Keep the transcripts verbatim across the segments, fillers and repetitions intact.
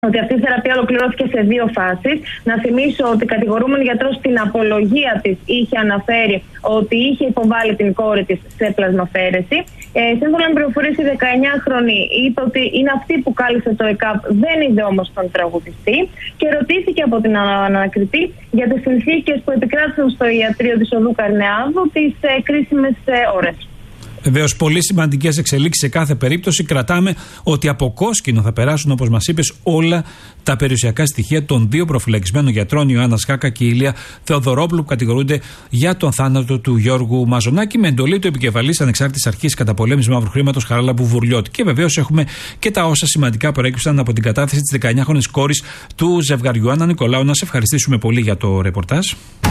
ότι αυτή η θεραπεία ολοκληρώθηκε σε δύο φάσεις. Να θυμίσω ότι κατηγορούμενο γιατρός στην απολογία της είχε αναφέρει ότι είχε υποβάλει την κόρη της σε πλασμαφαίρεση. Ε, σύμφωνα με πληροφορίες, η δεκαεννιάχρονη είπε ότι είναι αυτή που κάλυψε το ΕΚΑΒ, δεν είδε όμως τον τραγουδιστή και ρωτήθηκε από την ανακριτή για τις συνθήκες που επικράτησαν στο ιατρείο της οδού Καρνεάδου τις ε, κρίσιμες ε, ώρες. Βεβαίως, πολύ σημαντικές εξελίξεις σε κάθε περίπτωση. Κρατάμε ότι από κόσκινο θα περάσουν, όπως μας είπες, όλα τα περιουσιακά στοιχεία των δύο προφυλακισμένων γιατρών, Ιωάννα Σκάκα και Ηλία Θεοδωρόπουλου, που κατηγορούνται για τον θάνατο του Γιώργου Μαζονάκη, με εντολή του επικεφαλής ανεξάρτητης αρχής καταπολέμησης μαύρου χρήματος Χαράλαμπου Βουρλιώτη. Και βεβαίως έχουμε και τα όσα σημαντικά προέκυψαν από την κατάθεση της δεκαεννιάχρονης κόρης του ζευγαριού. Άννα Νικολάου, να σε ευχαριστήσουμε πολύ για το ρεπορτάζ.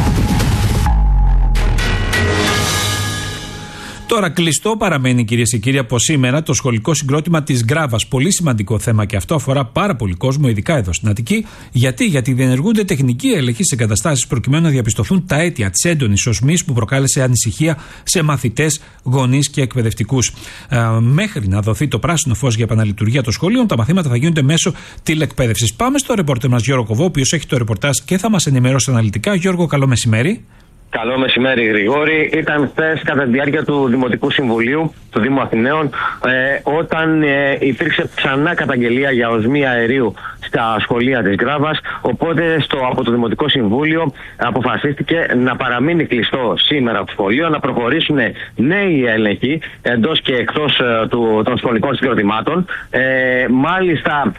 Τώρα, κλειστό παραμένει, κυρίες και κύριοι, από σήμερα το σχολικό συγκρότημα της Γκράβας. Πολύ σημαντικό θέμα και αυτό, αφορά πάρα πολύ κόσμο, ειδικά εδώ στην Αττική. Γιατί, Γιατί διενεργούνται τεχνικοί έλεγχοι σε εγκαταστάσεις προκειμένου να διαπιστωθούν τα αίτια της έντονης οσμής που προκάλεσε ανησυχία σε μαθητές, γονείς και εκπαιδευτικούς. Ε, μέχρι να δοθεί το πράσινο φως για επαναλειτουργία των σχολείων, τα μαθήματα θα γίνονται μέσω τηλεκπαίδευσης. Πάμε στο ρεπόρτερ μας Γιώργο Κοβό, ο οποίος έχει το ρεπορτάζ και θα μας ενημερώσει αναλυτικά. Γιώργο, καλό μεσημέρι. Καλό μεσημέρι, Γρηγόρη. Ήταν χθες κατά τη διάρκεια του Δημοτικού Συμβουλίου του Δήμου Αθηναίων, ε, όταν ε, υπήρξε ξανά καταγγελία για οσμή αερίου στα σχολεία της Γκράβας. Οπότε στο, από το Δημοτικό Συμβούλιο αποφασίστηκε να παραμείνει κλειστό σήμερα το σχολείο, να προχωρήσουν νέοι έλεγχοι εντός και εκτός ε, του, των σχολικών συγκροτημάτων. Ε, μάλιστα,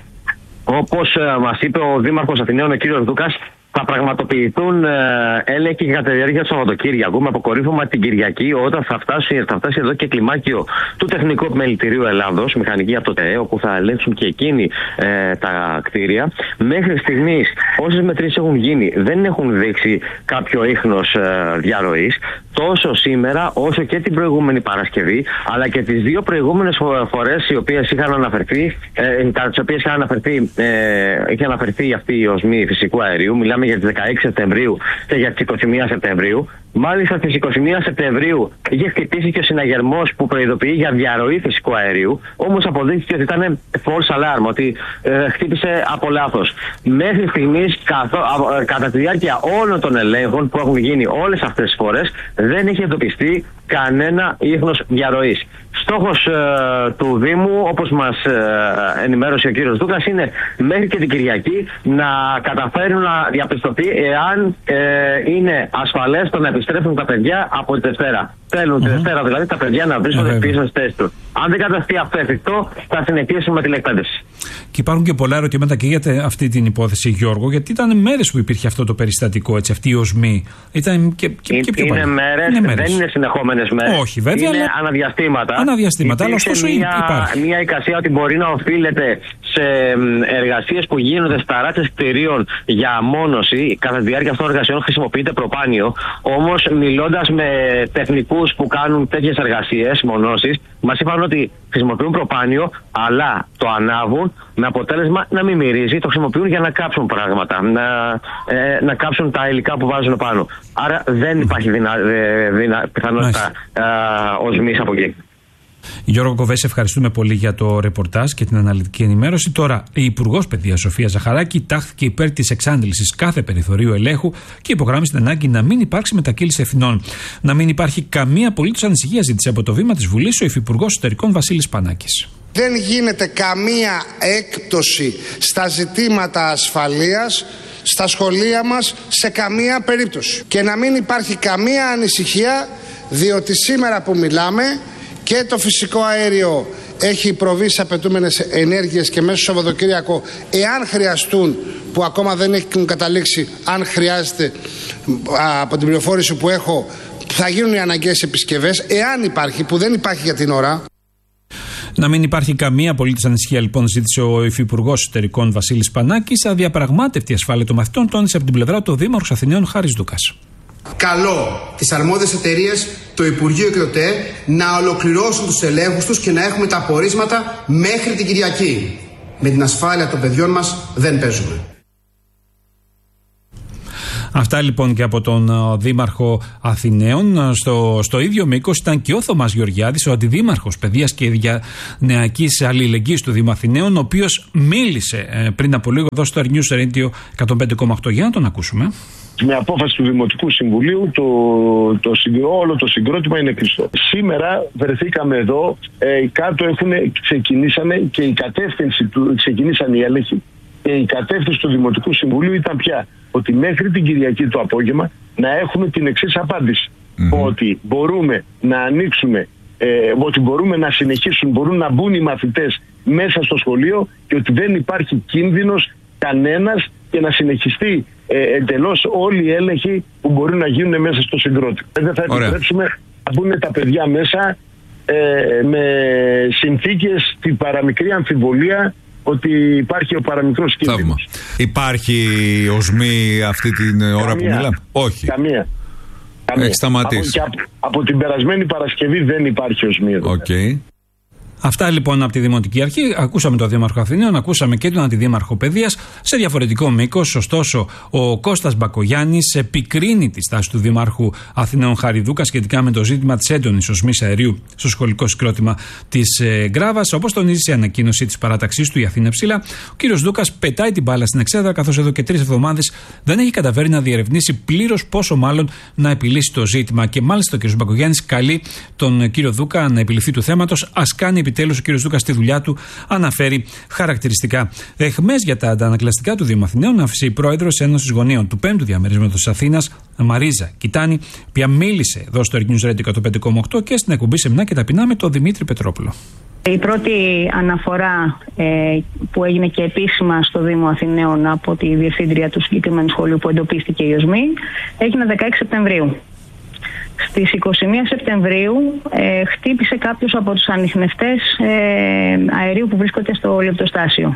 όπως ε, μας είπε ο Δήμαρχος Αθηναίων, ο κ. Δούκας, θα πραγματοποιηθούν ε, έλεγχοι κατά τη διάρκεια του Σαββατοκύριακου, με αποκορύφωμα την Κυριακή, όταν θα φτάσει, θα φτάσει εδώ και κλιμάκιο του Τεχνικού Επιμελητηρίου Ελλάδος, μηχανική από το ΤΕΕ, όπου θα ελέγξουν και εκείνοι ε, τα κτίρια. Μέχρι στιγμής, όσες μετρήσεις έχουν γίνει, δεν έχουν δείξει κάποιο ίχνος ε, διαρροής. Τόσο σήμερα, όσο και την προηγούμενη Παρασκευή, αλλά και τις δύο προηγούμενες φορές οι οποίες είχαν αναφερθεί, ε, κατά τις οποίες είχαν αναφερθεί, ε, είχε αναφερθεί αυτή η οσμή φυσικού αερίου. Μιλάμε για τις δεκαέξι Σεπτεμβρίου και για τις είκοσι μία Σεπτεμβρίου. Μάλιστα στις είκοσι μία Σεπτεμβρίου είχε χτυπήσει και ο συναγερμός που προειδοποιεί για διαρροή φυσικού αερίου. Όμως αποδείχθηκε ότι ήταν false alarm, ότι ε, χτύπησε από λάθος. Μέχρι στιγμής, καθό, α, κατά τη διάρκεια όλων των ελέγχων που έχουν γίνει όλες αυτές τις φορές, δεν είχε εντοπιστεί κανένα ίχνος διαρροής. Στόχος ε, του Δήμου, όπως μας ε, ενημέρωσε ο κύριος Δούκας, είναι μέχρι και την Κυριακή να καταφέρουν να διαπιστωθεί εάν ε, είναι ασφαλές το να επιστρέφουν τα παιδιά από τη Δευτέρα. Θέλουν mm-hmm. τη Δευτέρα δηλαδή τα παιδιά να βρίσκονται mm-hmm. πίσω στις θέσεις τους. Αν δεν καταστεί αυτό εφικτό, θα συνεχίσουμε με τηλεκπαίδευση. Και υπάρχουν και πολλά ερωτήματα και για αυτή την υπόθεση, Γιώργο, γιατί ήταν μέρες που υπήρχε αυτό το περιστατικό, έτσι, αυτή η οσμή. Ήταν και, και, και πιο είναι μέρες, είναι μέρες, δεν είναι συνεχόμενες μέρες. Όχι, βέβαια. Είναι αλλά... αναδιαστήματα. Αναδιαστήματα, αλλά ωστόσο μια, υπάρχει. Μια εικασία ότι μπορεί να οφείλεται σε εργασίες που γίνονται στα ράτσες κτηρίων για μόνωση. Κατά τη διάρκεια αυτών των εργασιών χρησιμοποιείται προπάνιο. Όμως, μιλώντας με τεχνικούς που κάνουν τέτοιες εργασίες μονώσεις, μας είπαν ότι χρησιμοποιούν προπάνιο, αλλά το ανάβουν με αποτέλεσμα να μην μυρίζει. Το χρησιμοποιούν για να κάψουν πράγματα, να, ε, να κάψουν τα υλικά που βάζουν πάνω. Άρα δεν υπάρχει δυνα, δυνα, πιθανότητα οσμής από εκεί. Γιώργο Κοβέ, ευχαριστούμε πολύ για το ρεπορτάζ και την αναλυτική ενημέρωση. Τώρα, η Υπουργός Παιδείας Σοφία Ζαχαράκη τάχθηκε υπέρ της εξάντλησης κάθε περιθωρίου ελέγχου και υπογράμμισε την ανάγκη να μην υπάρξει μετακύληση ευθυνών. Να μην υπάρχει καμία απολύτως ανησυχία, ζήτησε από το βήμα της Βουλής ο Υφυπουργός Εσωτερικών Βασίλης Πανάκης. Δεν γίνεται καμία έκπτωση στα ζητήματα ασφαλείας στα σχολεία μας σε καμία περίπτωση. Και να μην υπάρχει καμία ανησυχία, διότι σήμερα που μιλάμε και το φυσικό αέριο έχει προβεί σε απαιτούμενες ενέργειες και μέσα στο Σαββατοκύριακο, εάν χρειαστούν, που ακόμα δεν έχουν καταλήξει, αν χρειάζεται, από την πληροφόρηση που έχω, θα γίνουν οι αναγκαίες επισκευές, εάν υπάρχει, που δεν υπάρχει για την ώρα. Να μην υπάρχει καμία απολύτως ανησυχία, λοιπόν, ζήτησε ο Υφυπουργός Εσωτερικών Βασίλης Πανάκης. Αδιαπραγμάτευτη ασφάλεια των μαθητών, τόνισε από την πλευρά του Δήμαρχος Αθηναίων Χάρης Δούκας. Καλώ τις αρμόδιες εταιρείες, το Υπουργείο και το ΤΕΕ να ολοκληρώσουν τους ελέγχους τους και να έχουμε τα απορίσματα μέχρι την Κυριακή. Με την ασφάλεια των παιδιών μας δεν παίζουμε. Αυτά λοιπόν και από τον Δήμαρχο Αθηναίων. Στο, στο ίδιο μήκος ήταν και ο Θωμάς Γεωργιάδης, ο Αντιδήμαρχος Παιδείας και Νεακής Αλληλεγγύης του Δήμου Αθηναίων, ο οποίος μίλησε ε, πριν από λίγο εδώ στο News Radio εκατόν πέντε κόμμα οκτώ. Για να τον ακούσουμε. Με απόφαση του Δημοτικού Συμβουλίου το, το, όλο το συγκρότημα είναι κλειστό. Σήμερα βρεθήκαμε εδώ, ε, κάτω έχουν, ξεκινήσανε και η κατεύθυνση του, ξεκινήσαν οι έλεγχοι και η κατεύθυνση του Δημοτικού Συμβουλίου ήταν πια ότι μέχρι την Κυριακή το απόγευμα να έχουμε την εξής απάντηση. Mm-hmm. Ότι μπορούμε να ανοίξουμε, ε, ότι μπορούμε να συνεχίσουν, μπορούν να μπουν οι μαθητές μέσα στο σχολείο και ότι δεν υπάρχει κίνδυνος κανένας και να συνεχιστεί ε, εντελώς όλοι οι έλεγχοι που μπορούν να γίνουν μέσα στο συγκρότημα. Δεν θα επιτρέψουμε να μπουν τα παιδιά μέσα ε, με συνθήκες, την παραμικρή αμφιβολία ότι υπάρχει ο παραμικρός κίνδυνος. Υπάρχει οσμή αυτή την ώρα Καμία. που μιλάμε? Όχι. Καμία. Καμία. Έχει σταματήσει. Από, από, από την περασμένη Παρασκευή δεν υπάρχει οσμή εδώ. Okay. Αυτά λοιπόν από τη Δημοτική Αρχή. Ακούσαμε τον Δήμαρχο Αθηναίων, ακούσαμε και τον Αντιδήμαρχο Παιδείας σε διαφορετικό μήκος. Ωστόσο, ο Κώστας Μπακογιάννης επικρίνει τη στάση του Δημάρχου Αθηναίων Χαριδούκα σχετικά με το ζήτημα της έντονης οσμής αερίου στο σχολικό συγκρότημα της ε, Γκράβας. Όπως τονίζει σε ανακοίνωση της παράταξής του η Αθήνα Ψηλά, ο κ. Δούκας πετάει την μπάλα στην εξέδρα, καθώς εδώ και τρεις εβδομάδες δεν έχει καταφέρει να διερευνήσει πλήρως, πόσο μάλλον να επιλύσει το ζήτημα. Και μάλιστα ο κ. Μπακογιάννης καλεί τον κ. Δούκα να επιληφθεί του θέματος. Ας κάνει επιτέλους ο κ. Δούκας στη δουλειά του, αναφέρει χαρακτηριστικά. Εχμές για τα αντανακλαστικά του Δήμου Αθηναίων άφησε η πρόεδρος Ένωσης Γονέων του πέμπτου διαμερίσματος της Αθήνας, Μαρίζα Κιτάνη, οποία μίλησε εδώ στο News Radio εκατόν πέντε κόμμα οκτώ και στην εκπομπή Σεμινά και Ταπεινά με τον Δημήτρη Πετρόπουλο. Η πρώτη αναφορά ε, που έγινε και επίσημα στο Δήμο Αθηναίων από τη διευθύντρια του συγκεκριμένου σχολείου που εντοπίστηκε η οσμή έγινε δεκαέξι Σεπτεμβρίου. Στις είκοσι μία Σεπτεμβρίου ε, χτύπησε κάποιος από τους ανιχνευτές ε, αερίου που βρίσκονται στο λεπτοστάσιο.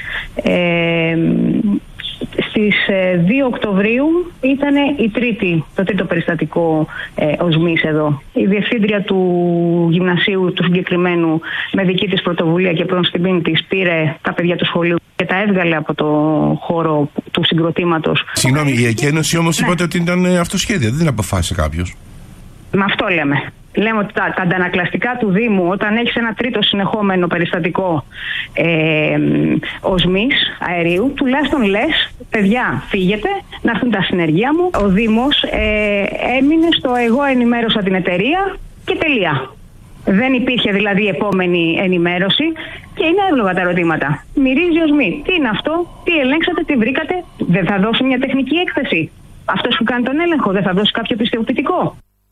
Ε, στις δύο Οκτωβρίου ήταν η τρίτη, το τρίτο περιστατικό ε, οσμής εδώ. Η διευθύντρια του γυμνασίου του συγκεκριμένου με δική της πρωτοβουλία και προς την πίνη της πήρε τα παιδιά του σχολείου και τα έβγαλε από το χώρο του συγκροτήματος. Συγγνώμη, η εκένωση όμως ναι. είπατε ότι ήταν αυτοσχέδια, δεν αποφάσισε κάποιος. Με αυτό λέμε. Λέμε ότι τα, τα αντανακλαστικά του Δήμου, όταν έχεις ένα τρίτο συνεχόμενο περιστατικό ε, οσμής αερίου, τουλάχιστον λες, παιδιά, φύγετε, να έρθουν τα συνεργεία μου. Ο Δήμος ε, έμεινε στο εγώ ενημέρωσα την εταιρεία και τελεία. Δεν υπήρχε δηλαδή επόμενη ενημέρωση και είναι εύλογα τα ερωτήματα. Μυρίζει οσμή. Τι είναι αυτό, τι ελέγξατε, τι βρήκατε, δεν θα δώσει μια τεχνική έκθεση? Αυτός που κάνει τον έλεγχο δεν θα δώσει κάποιο πιστοποιητικό?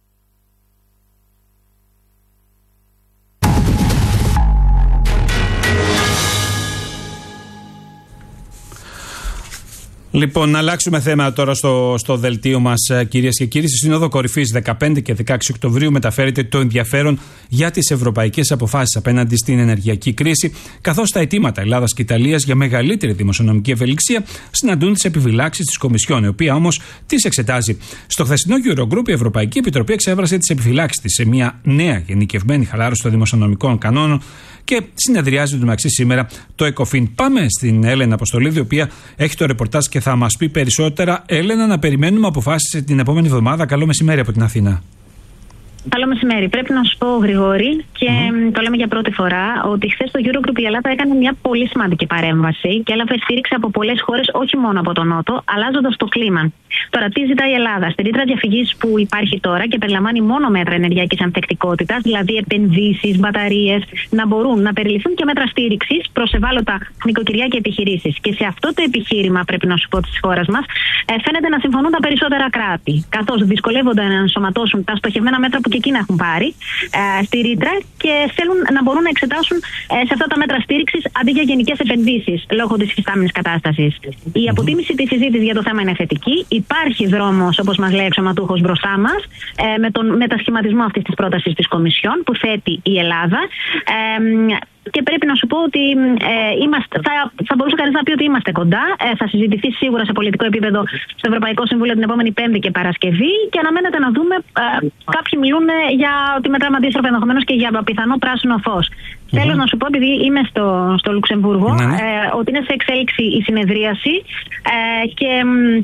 Λοιπόν, να αλλάξουμε θέμα τώρα στο, στο δελτίο μας, κυρίες και κύριοι. Στη Σύνοδο Κορυφής δεκαπέντε και δεκαέξι Οκτωβρίου μεταφέρεται το ενδιαφέρον για τις ευρωπαϊκές αποφάσεις απέναντι στην ενεργειακή κρίση, καθώς τα αιτήματα Ελλάδας και Ιταλίας για μεγαλύτερη δημοσιονομική ευελιξία συναντούν τις επιφυλάξεις της Κομισιόν, η οποία όμως τις εξετάζει. Στο χθεσινό Eurogroup, η Ευρωπαϊκή Επιτροπή εξέφρασε τις επιφυλάξεις της σε μια νέα γενικευμένη χαλάρωση των δημοσιονομικών κανόνων και συνεδριάζει εντωμεταξύ σήμερα το ΕΚΟΦΗΝ. Πάμε στην Έλενα Αποστολίδη, η οποία έχει το ρεπορτάζ και θα μας πει περισσότερα. Έλενα, να περιμένουμε αποφάσεις την επόμενη εβδομάδα. Καλό μεσημέρι από την Αθήνα. Καλό μεσημέρι. Πρέπει να σου πω, Γρηγόρη, και mm. το λέμε για πρώτη φορά, ότι χθες στο Eurogroup η Ελλάδα έκανε μια πολύ σημαντική παρέμβαση και έλαβε στήριξη από πολλές χώρες, όχι μόνο από τον Νότο, αλλάζοντας το κλίμα. Τώρα, τι ζητάει η Ελλάδα? Στη ρήτρα διαφυγής που υπάρχει τώρα και περιλαμβάνει μόνο μέτρα ενεργειακής ανθεκτικότητας, δηλαδή επενδύσεις, μπαταρίες, να μπορούν να περιληφθούν και μέτρα στήριξης προς ευάλωτα νοικοκυριά και επιχειρήσεις. Και σε αυτό το επιχείρημα, πρέπει να σου πω, της χώρας μας, φαίνεται να συμφωνούν τα περισσότερα κράτη, καθώς δυσκολεύονται να ενσωματώσουν τα στοχευμένα μέτρα που και εκείνα έχουν πάρει ε, στη ρήτρα και θέλουν να μπορούν να εξετάσουν ε, σε αυτά τα μέτρα στήριξης αντί για γενικές επενδύσεις λόγω της υφιστάμενης κατάστασης. Η αποτίμηση της συζήτησης για το θέμα είναι θετική. Υπάρχει δρόμος, όπως μας λέει εξωματούχος, μπροστά μας ε, με τον μετασχηματισμό αυτής της πρότασης της Κομισιόν που θέτει η Ελλάδα. Ε, Και πρέπει να σου πω ότι ε, είμαστε, θα, θα μπορούσε κανείς να πει ότι είμαστε κοντά. Ε, θα συζητηθεί σίγουρα σε πολιτικό επίπεδο στο Ευρωπαϊκό Συμβούλιο την επόμενη Πέμπτη και Παρασκευή. Και αναμένεται να δούμε. Ε, κάποιοι μιλούν για ότι μετράμε αντίστροφα ενδεχομένως και για πιθανό πράσινο φως. Mm-hmm. Θέλω να σου πω, επειδή είμαι στο, στο Λουξεμβούργο, mm-hmm. ε, ότι είναι σε εξέλιξη η συνεδρίαση ε, και.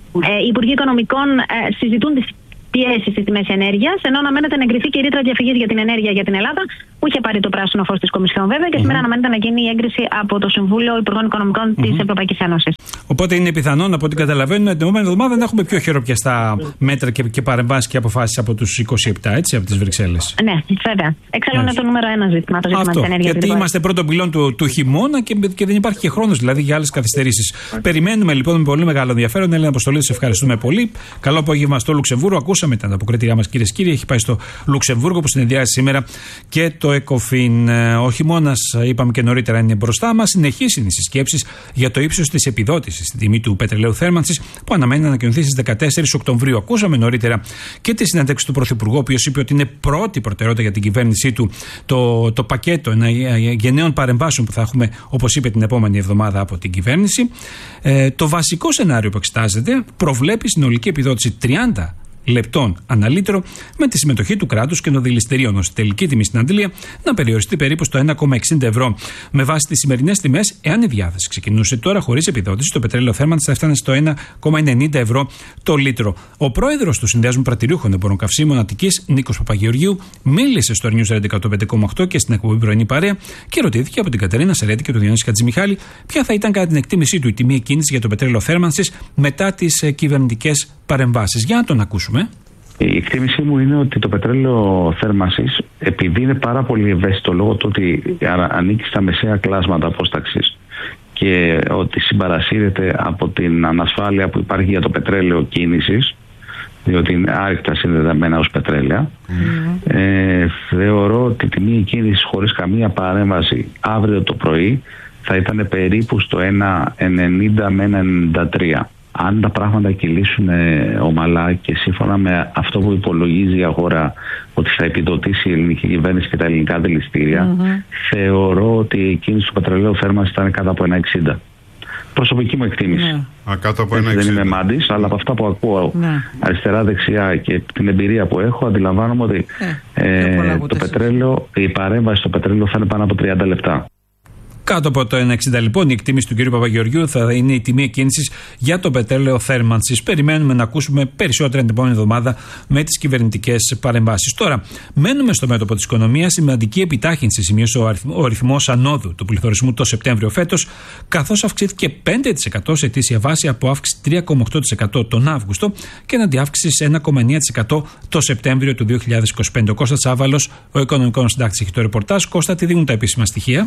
Ε, οι Υπουργοί Οικονομικών ε, συζητούν τις πιέσεις στις τιμές ενέργειας, ενώ αναμένεται να εγκριθεί και η ρήτρα διαφυγής για την ενέργεια για την Ελλάδα, που είχε πάρει το πράσινο φως της Κομισιόν βέβαια, και mm-hmm. σήμερα αναμένεται να γίνει η έγκριση από το Συμβούλιο Υπουργών Οικονομικών mm-hmm. της Ευρωπαϊκής Ένωσης. Οπότε είναι πιθανόν, από ό,τι καταλαβαίνουμε, την επόμενη εβδομάδα να έχουμε πιο χειροπιαστά μέτρα και, και παρεμβάσεις και αποφάσεις από τους είκοσι επτά, έτσι, από τις Βρυξέλλες. Ναι, βέβαια. Εξάλλου είναι το νούμερο ένα ζήτημα, το ζήτημα της ενέργειας. Γιατί είμαστε πρώτο πυλόν του, του χειμώνα και, και δεν υπάρχει και χρόνος δηλαδή για άλλες καθυστερήσεις. Περιμένουμε λοιπόν με πολύ μεγάλο ενδιαφέρον. Έλληνα Αποστολή, σε ευχαριστούμε πολύ. Καλό απόγευμα στο Λουξεμβούργο. Ακούσαμε την ανταποκρίτριά μας, κυρίες και κύριοι. Έχει πάει στο Λουξεμβούργο που συνεδριάζει σήμερα και το ΕΚΟΦΗΝ. Ο χειμώνας, είπαμε και νωρίτερα, είναι μπροστά μας. Συνεχής είναι οι συσκέψεις για το ύψος της επιδότησης στην τιμή του πετρελαίου θέρμανσης, που αναμένει να ανακοινωθεί στις δεκατέσσερις Οκτωβρίου. Ακούσαμε νωρίτερα και τη συνέντευξη του Πρωθυπουργού, ο οποίος είπε ότι είναι πρώτη προτεραιότητα για την κυβέρνησή του το, το πακέτο γενναίων παρεμβάσεων που θα έχουμε, όπως είπε, την επόμενη εβδομάδα από την κυβέρνηση. Ε, το βασικό σενάριο που εξετάζεται προβλέπει συνολική επιδότηση τριάντα λεπτών ανά λίτρο, με τη συμμετοχή του κράτους και των δηληστηρίων, ώστε η τελική τιμή στην αντλία να περιοριστεί περίπου στο ένα κόμμα εξήντα ευρώ. Με βάση τις σημερινές τιμές, εάν η διάθεση ξεκινούσε τώρα χωρίς επιδότηση, το πετρέλαιο θέρμανσης θα έφτανε στο ένα κόμμα ενενήντα ευρώ το λίτρο. Ο πρόεδρος του Συνδέσμου Πρατηριούχων Εμπορών Καυσίμων Αττικής, Νίκος Παπαγεωργίου, μίλησε στο News εκατόν πέντε κόμμα οκτώ και στην εκπομπή Πρωινή Παρέα και ρωτήθηκε από την Κατερίνα Σερέτη και τον Διονύση Χατζημιχάλη ποια θα ήταν κατά την εκτίμησή του η τιμή εκκίνησης για το πετρέλαιο θέρμανσης μετά τις κυβερνητικές παρεμβάσεις. Για να τον ακούσουμε. Η εκτίμησή μου είναι ότι το πετρέλαιο θέρμανσης, επειδή είναι πάρα πολύ ευαίσθητο λόγω του ότι ανήκει στα μεσαία κλάσματα απόσταξης και ότι συμπαρασύρεται από την ανασφάλεια που υπάρχει για το πετρέλαιο κίνησης, διότι είναι άρρηκτα συνδεδεμένα ως πετρέλαια, mm. ε, θεωρώ ότι η τιμή κίνησης χωρίς καμία παρέμβαση αύριο το πρωί θα ήταν περίπου στο ένα ενενήντα με ένα ενενήντα τρία. Αν τα πράγματα κυλήσουν ομαλά και σύμφωνα με αυτό που υπολογίζει η αγορά ότι θα επιδοτήσει η ελληνική κυβέρνηση και τα ελληνικά δηληστήρια, mm-hmm. θεωρώ ότι η κίνηση του πετρελαίου θέρμανσης ήταν κάτω από ένα εξήντα. Προσωπική μου εκτίμηση. Yeah. Α, κάτω από ένα εξήντα. Δεν είμαι μάντης, αλλά από αυτά που ακούω yeah. αριστερά-δεξιά και την εμπειρία που έχω, αντιλαμβάνομαι ότι yeah. ε, το πετρέλαιο, η παρέμβαση στο πετρέλαιο θα είναι πάνω από τριάντα λεπτά. Κάτω από το ένα εξήντα λοιπόν η εκτίμηση του κ. Παπαγεωργίου θα είναι η τιμή εκκίνησης για το πετρέλαιο θέρμανσης. Περιμένουμε να ακούσουμε περισσότερα την επόμενη εβδομάδα με τις κυβερνητικές παρεμβάσεις. Τώρα, μένουμε στο μέτωπο της οικονομίας. Σημαντική επιτάχυνση σημείωσε ο αριθμός ανόδου του πληθωρισμού το Σεπτέμβριο φέτος, καθώς αυξήθηκε πέντε τοις εκατό σε ετήσια βάση από αύξηση τρία κόμμα οκτώ τοις εκατό τον Αύγουστο και έναντι αύξηση ένα κόμμα εννέα τοις εκατό το Σεπτέμβριο του δύο χιλιάδες είκοσι πέντε. Ο Κώστας Τσάβαλος, ο οικονομικός συντάκτης, έχει το ρεπορτάζ. Κώστα, τι δίνουν τα επίσημα στοιχεία?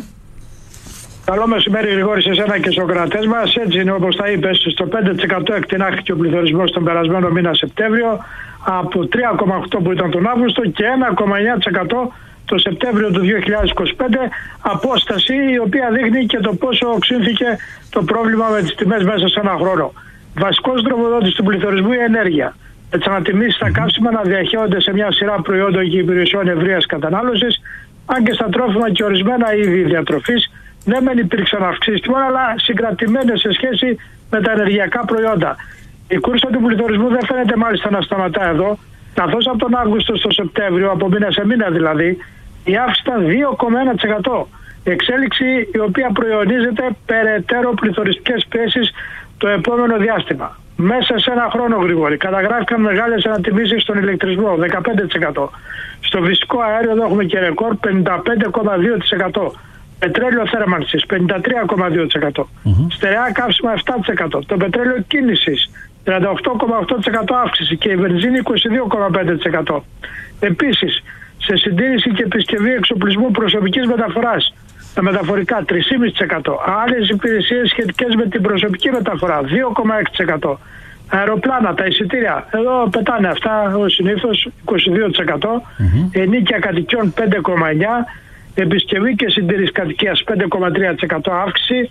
Καλό μεσημέρι, Γρηγόρη, σε εσένα και στους κρατές μας. Έτσι είναι, όπως τα είπες, στο πέντε τοις εκατό εκτινάχθηκε ο πληθωρισμός τον περασμένο μήνα Σεπτέμβριο, από τρία κόμμα οκτώ τοις εκατό που ήταν τον Αύγουστο και ένα κόμμα εννέα τοις εκατό το Σεπτέμβριο του δύο χιλιάδες είκοσι πέντε. Απόσταση η οποία δείχνει και το πόσο οξύνθηκε το πρόβλημα με τις τιμές μέσα σε ένα χρόνο. Βασικός τροφοδότης του πληθωρισμού η ενέργεια. Με τις ανατιμήσεις στα καύσιμα να διαχέονται σε μια σειρά προϊόντων και υπηρεσιών ευρείας κατανάλωσης, αν και στα τρόφιμα και ορισμένα είδη διατροφής. Ναι, μεν υπήρξαν αυξήσεις τιμών, αλλά συγκρατημένες σε σχέση με τα ενεργειακά προϊόντα. Η κούρσα του πληθωρισμού δεν φαίνεται μάλιστα να σταματά εδώ, καθώς από τον Αύγουστο στο Σεπτέμβριο, από μήνα σε μήνα δηλαδή, η αύξηση ήταν δύο κόμμα ένα τοις εκατό. Εξέλιξη η οποία προϊονίζεται περαιτέρω πληθωριστικές πιέσεις το επόμενο διάστημα. Μέσα σε ένα χρόνο, Γρηγόρη, καταγράφηκαν μεγάλες ανατιμήσεις στον ηλεκτρισμό, δεκαπέντε τοις εκατό. Στο φυσικό αέριο εδώ έχουμε και ρεκόρ πενήντα πέντε κόμμα δύο τοις εκατό. Πετρέλαιο θέρμανσης πενήντα τρία κόμμα δύο τοις εκατό. Mm-hmm. Στερεά καύσιμα επτά τοις εκατό. Το πετρέλαιο κίνησης τριάντα οκτώ κόμμα οκτώ τοις εκατό αύξηση και η βενζίνη είκοσι δύο κόμμα πέντε τοις εκατό. Επίσης, σε συντήρηση και επισκευή εξοπλισμού προσωπικής μεταφοράς, τα μεταφορικά τρία κόμμα πέντε τοις εκατό. Άλλες υπηρεσίες σχετικές με την προσωπική μεταφορά δύο κόμμα έξι τοις εκατό. Αεροπλάνα, τα εισιτήρια, εδώ πετάνε αυτά ως συνήθως είκοσι δύο τοις εκατό. Mm-hmm. Ενίκια κατοικιών πέντε κόμμα εννέα τοις εκατό. Επισκευή και συντήρηση κατοικίας πέντε κόμμα τρία τοις εκατό αύξηση.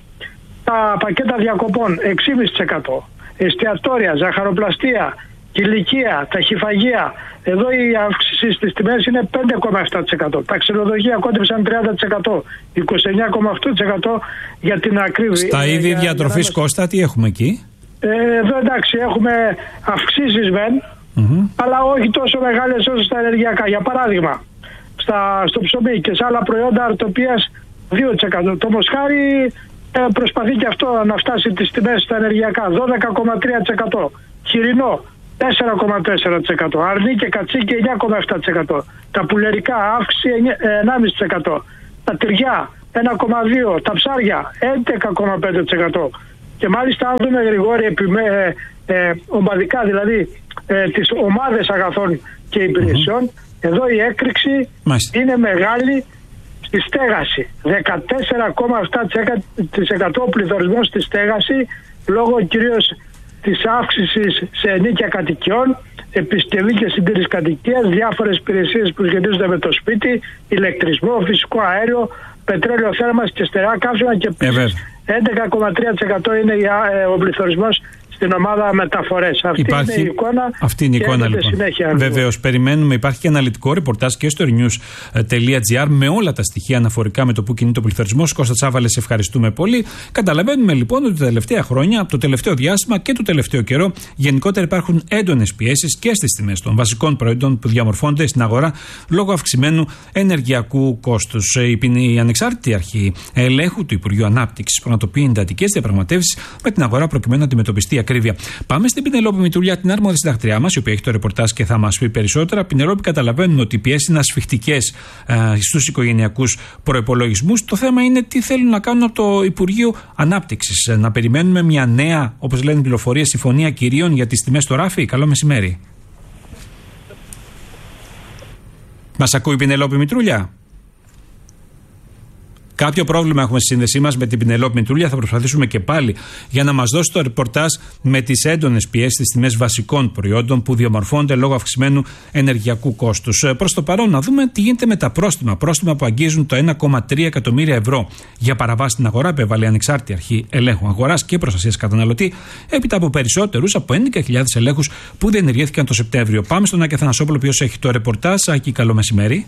Τα πακέτα διακοπών έξι κόμμα πέντε τοις εκατό. Εστιατόρια, ζαχαροπλαστεία, κηλικία, ταχυφαγεία. Εδώ η αύξηση στις τιμές είναι πέντε κόμμα επτά τοις εκατό. Τα ξενοδοχεία κόντεψαν τριάντα τοις εκατό. είκοσι εννέα κόμμα οκτώ τοις εκατό για την ακρίβεια. Στα είδη για, διατροφής, για... Κώστα, τι έχουμε εκεί? Ε, εδώ εντάξει, έχουμε αυξήσεις μεν, mm-hmm. αλλά όχι τόσο μεγάλες όσο στα ενεργειακά. Για παράδειγμα, Στα, στο ψωμί και σε άλλα προϊόντα αρτοπίας δύο τοις εκατό. Το μοσχάρι ε, προσπαθεί και αυτό να φτάσει τις τιμές στα ενεργειακά, δώδεκα κόμμα τρία τοις εκατό. Χοιρινό, τέσσερα κόμμα τέσσερα τοις εκατό. Αρνί και κατσίκι, εννιά κόμμα επτά τοις εκατό. Τα πουλερικά, αύξηση ενάμιση τοις εκατό. Τα τυριά, ένα κόμμα δύο τοις εκατό. Τα ψάρια, έντεκα κόμμα πέντε τοις εκατό. Και μάλιστα αν δούμε γρηγόρη επιμέ, ε, ε, ομαδικά, δηλαδή ε, τις ομάδες αγαθών και υπηρεσιών, mm-hmm. εδώ η έκρηξη Μάλιστα. είναι μεγάλη στη στέγαση. δεκατέσσερα κόμμα επτά τοις εκατό πληθωρισμός στη στέγαση, λόγω κυρίως της αύξησης σε ενίκια κατοικιών, επισκευή και συντήρηση κατοικίας, διάφορες υπηρεσίες που σχετίζονται με το σπίτι, ηλεκτρισμό, φυσικό αέριο, πετρέλαιο θέρμανσης και στερεά καύσιμα και επίσης έντεκα κόμμα τρία τοις εκατό είναι ο πληθωρισμός στην ομάδα μεταφορές. Αυτή υπάρχει, είναι η εικόνα. Αυτή είναι η εικόνα, λοιπόν. Βεβαίως, περιμένουμε. Υπάρχει και αναλυτικό ρεπορτάζ και στο news τελεία gr με όλα τα στοιχεία αναφορικά με το που κινείται ο πληθωρισμός. Κώστα Τσάβαλε, σε ευχαριστούμε πολύ. Καταλαβαίνουμε λοιπόν ότι τα τελευταία χρόνια, το τελευταίο διάστημα και το τελευταίο καιρό, γενικότερα υπάρχουν έντονες πιέσεις και στις τιμές των βασικών προϊόντων που διαμορφώνονται στην αγορά λόγω αυξημένου ενεργειακού κόστους. Η ανεξάρτητη αρχή ελέγχου του Υπουργείου Ανάπτυξης πραγματοποιεί εντατικές διαπραγματεύσεις με την αγορά προκειμένου να αντιμετωπιστεί ακρίβεια. Πάμε στην Πινελόπη Μητρούλια, την άρμοδη συντακτριά μας, η οποία έχει το ρεπορτάζ και θα μας πει περισσότερα. Πινελόπη, καταλαβαίνουμε ότι οι πιέσεις είναι ασφιχτικές στους οικογενειακούς προϋπολογισμούς. Το θέμα είναι τι θέλουν να κάνουν από το Υπουργείο Ανάπτυξης. Να περιμένουμε μια νέα, όπως λένε πληροφορίες, συμφωνία κυρίων για τις τιμές στο ράφι. Καλό μεσημέρι. Μας ακούει η Πινελόπη Μητρούλια? Κάποιο πρόβλημα έχουμε στη σύνδεσή μας με την Πινελόπη Μητρούλια. Θα προσπαθήσουμε και πάλι για να μας δώσει το ρεπορτάζ με τις έντονες πιέσεις στις τιμές βασικών προϊόντων που διαμορφώνονται λόγω αυξημένου ενεργειακού κόστους. Προς το παρόν, να δούμε τι γίνεται με τα πρόστιμα. Πρόστιμα που αγγίζουν το ένα κόμμα τρία εκατομμύρια ευρώ για παραβάση στην αγορά, επέβαλε η Ανεξάρτητη Αρχή Ελέγχου Αγοράς και Προστασίας Καταναλωτή, έπειτα από περισσότερους από έντεκα χιλιάδες ελέγχους που διενεργήθηκαν το Σεπτέμβριο. Πάμε στον Άκη Αθανασόπουλο, ο οποίος έχει το ρεπορτάζ. Άκη, καλό μεσημέρι.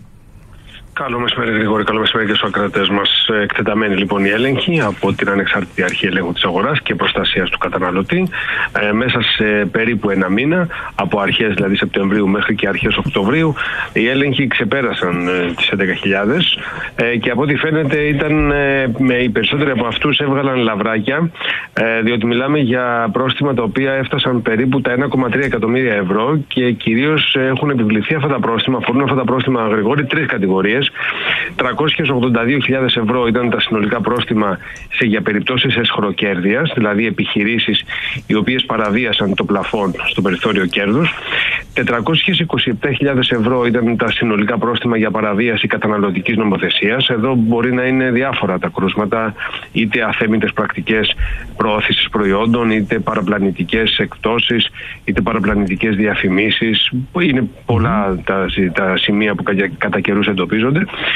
Καλό μεσημέρι, Γρηγόρη. Καλό μεσημέρι και στους ακροατές μας. Εκτεταμένη λοιπόν η έλεγχη από την Ανεξάρτητη Αρχή Ελέγχου της Αγοράς και Προστασίας του Καταναλωτή. Ε, μέσα σε περίπου ένα μήνα, από αρχές δηλαδή Σεπτεμβρίου μέχρι και αρχές Οκτωβρίου, οι έλεγχοι ξεπέρασαν ε, τις έντεκα χιλιάδες ε, και από ό,τι φαίνεται ήταν, ε, με οι περισσότεροι από αυτούς έβγαλαν λαβράκια, ε, διότι μιλάμε για πρόστιμα τα οποία έφτασαν περίπου τα ένα κόμμα τρία εκατομμύρια ευρώ και κυρίως έχουν επιβληθεί αυτά τα πρόστιμα, αφορούν αυτά τα πρόστιμα, Γρηγόρη, τρεις κατηγορίες. τριακόσιες ογδόντα δύο χιλιάδες ευρώ ήταν τα συνολικά πρόστιμα σε, για περιπτώσεις εσχροκέρδειας, δηλαδή επιχειρήσεις οι οποίες παραβίασαν το πλαφόν στο περιθώριο κέρδους. τετρακόσιες είκοσι επτά χιλιάδες ευρώ ήταν τα συνολικά πρόστιμα για παραβίαση καταναλωτικής νομοθεσίας. Εδώ μπορεί να είναι διάφορα τα κρούσματα, είτε αθέμητες πρακτικές προώθησης προϊόντων, είτε παραπλανητικές εκπτώσεις, είτε παραπλανητικές διαφημίσεις. Είναι πολλά τα, τα σημεία που κατά καιρούς εντοπίζονται.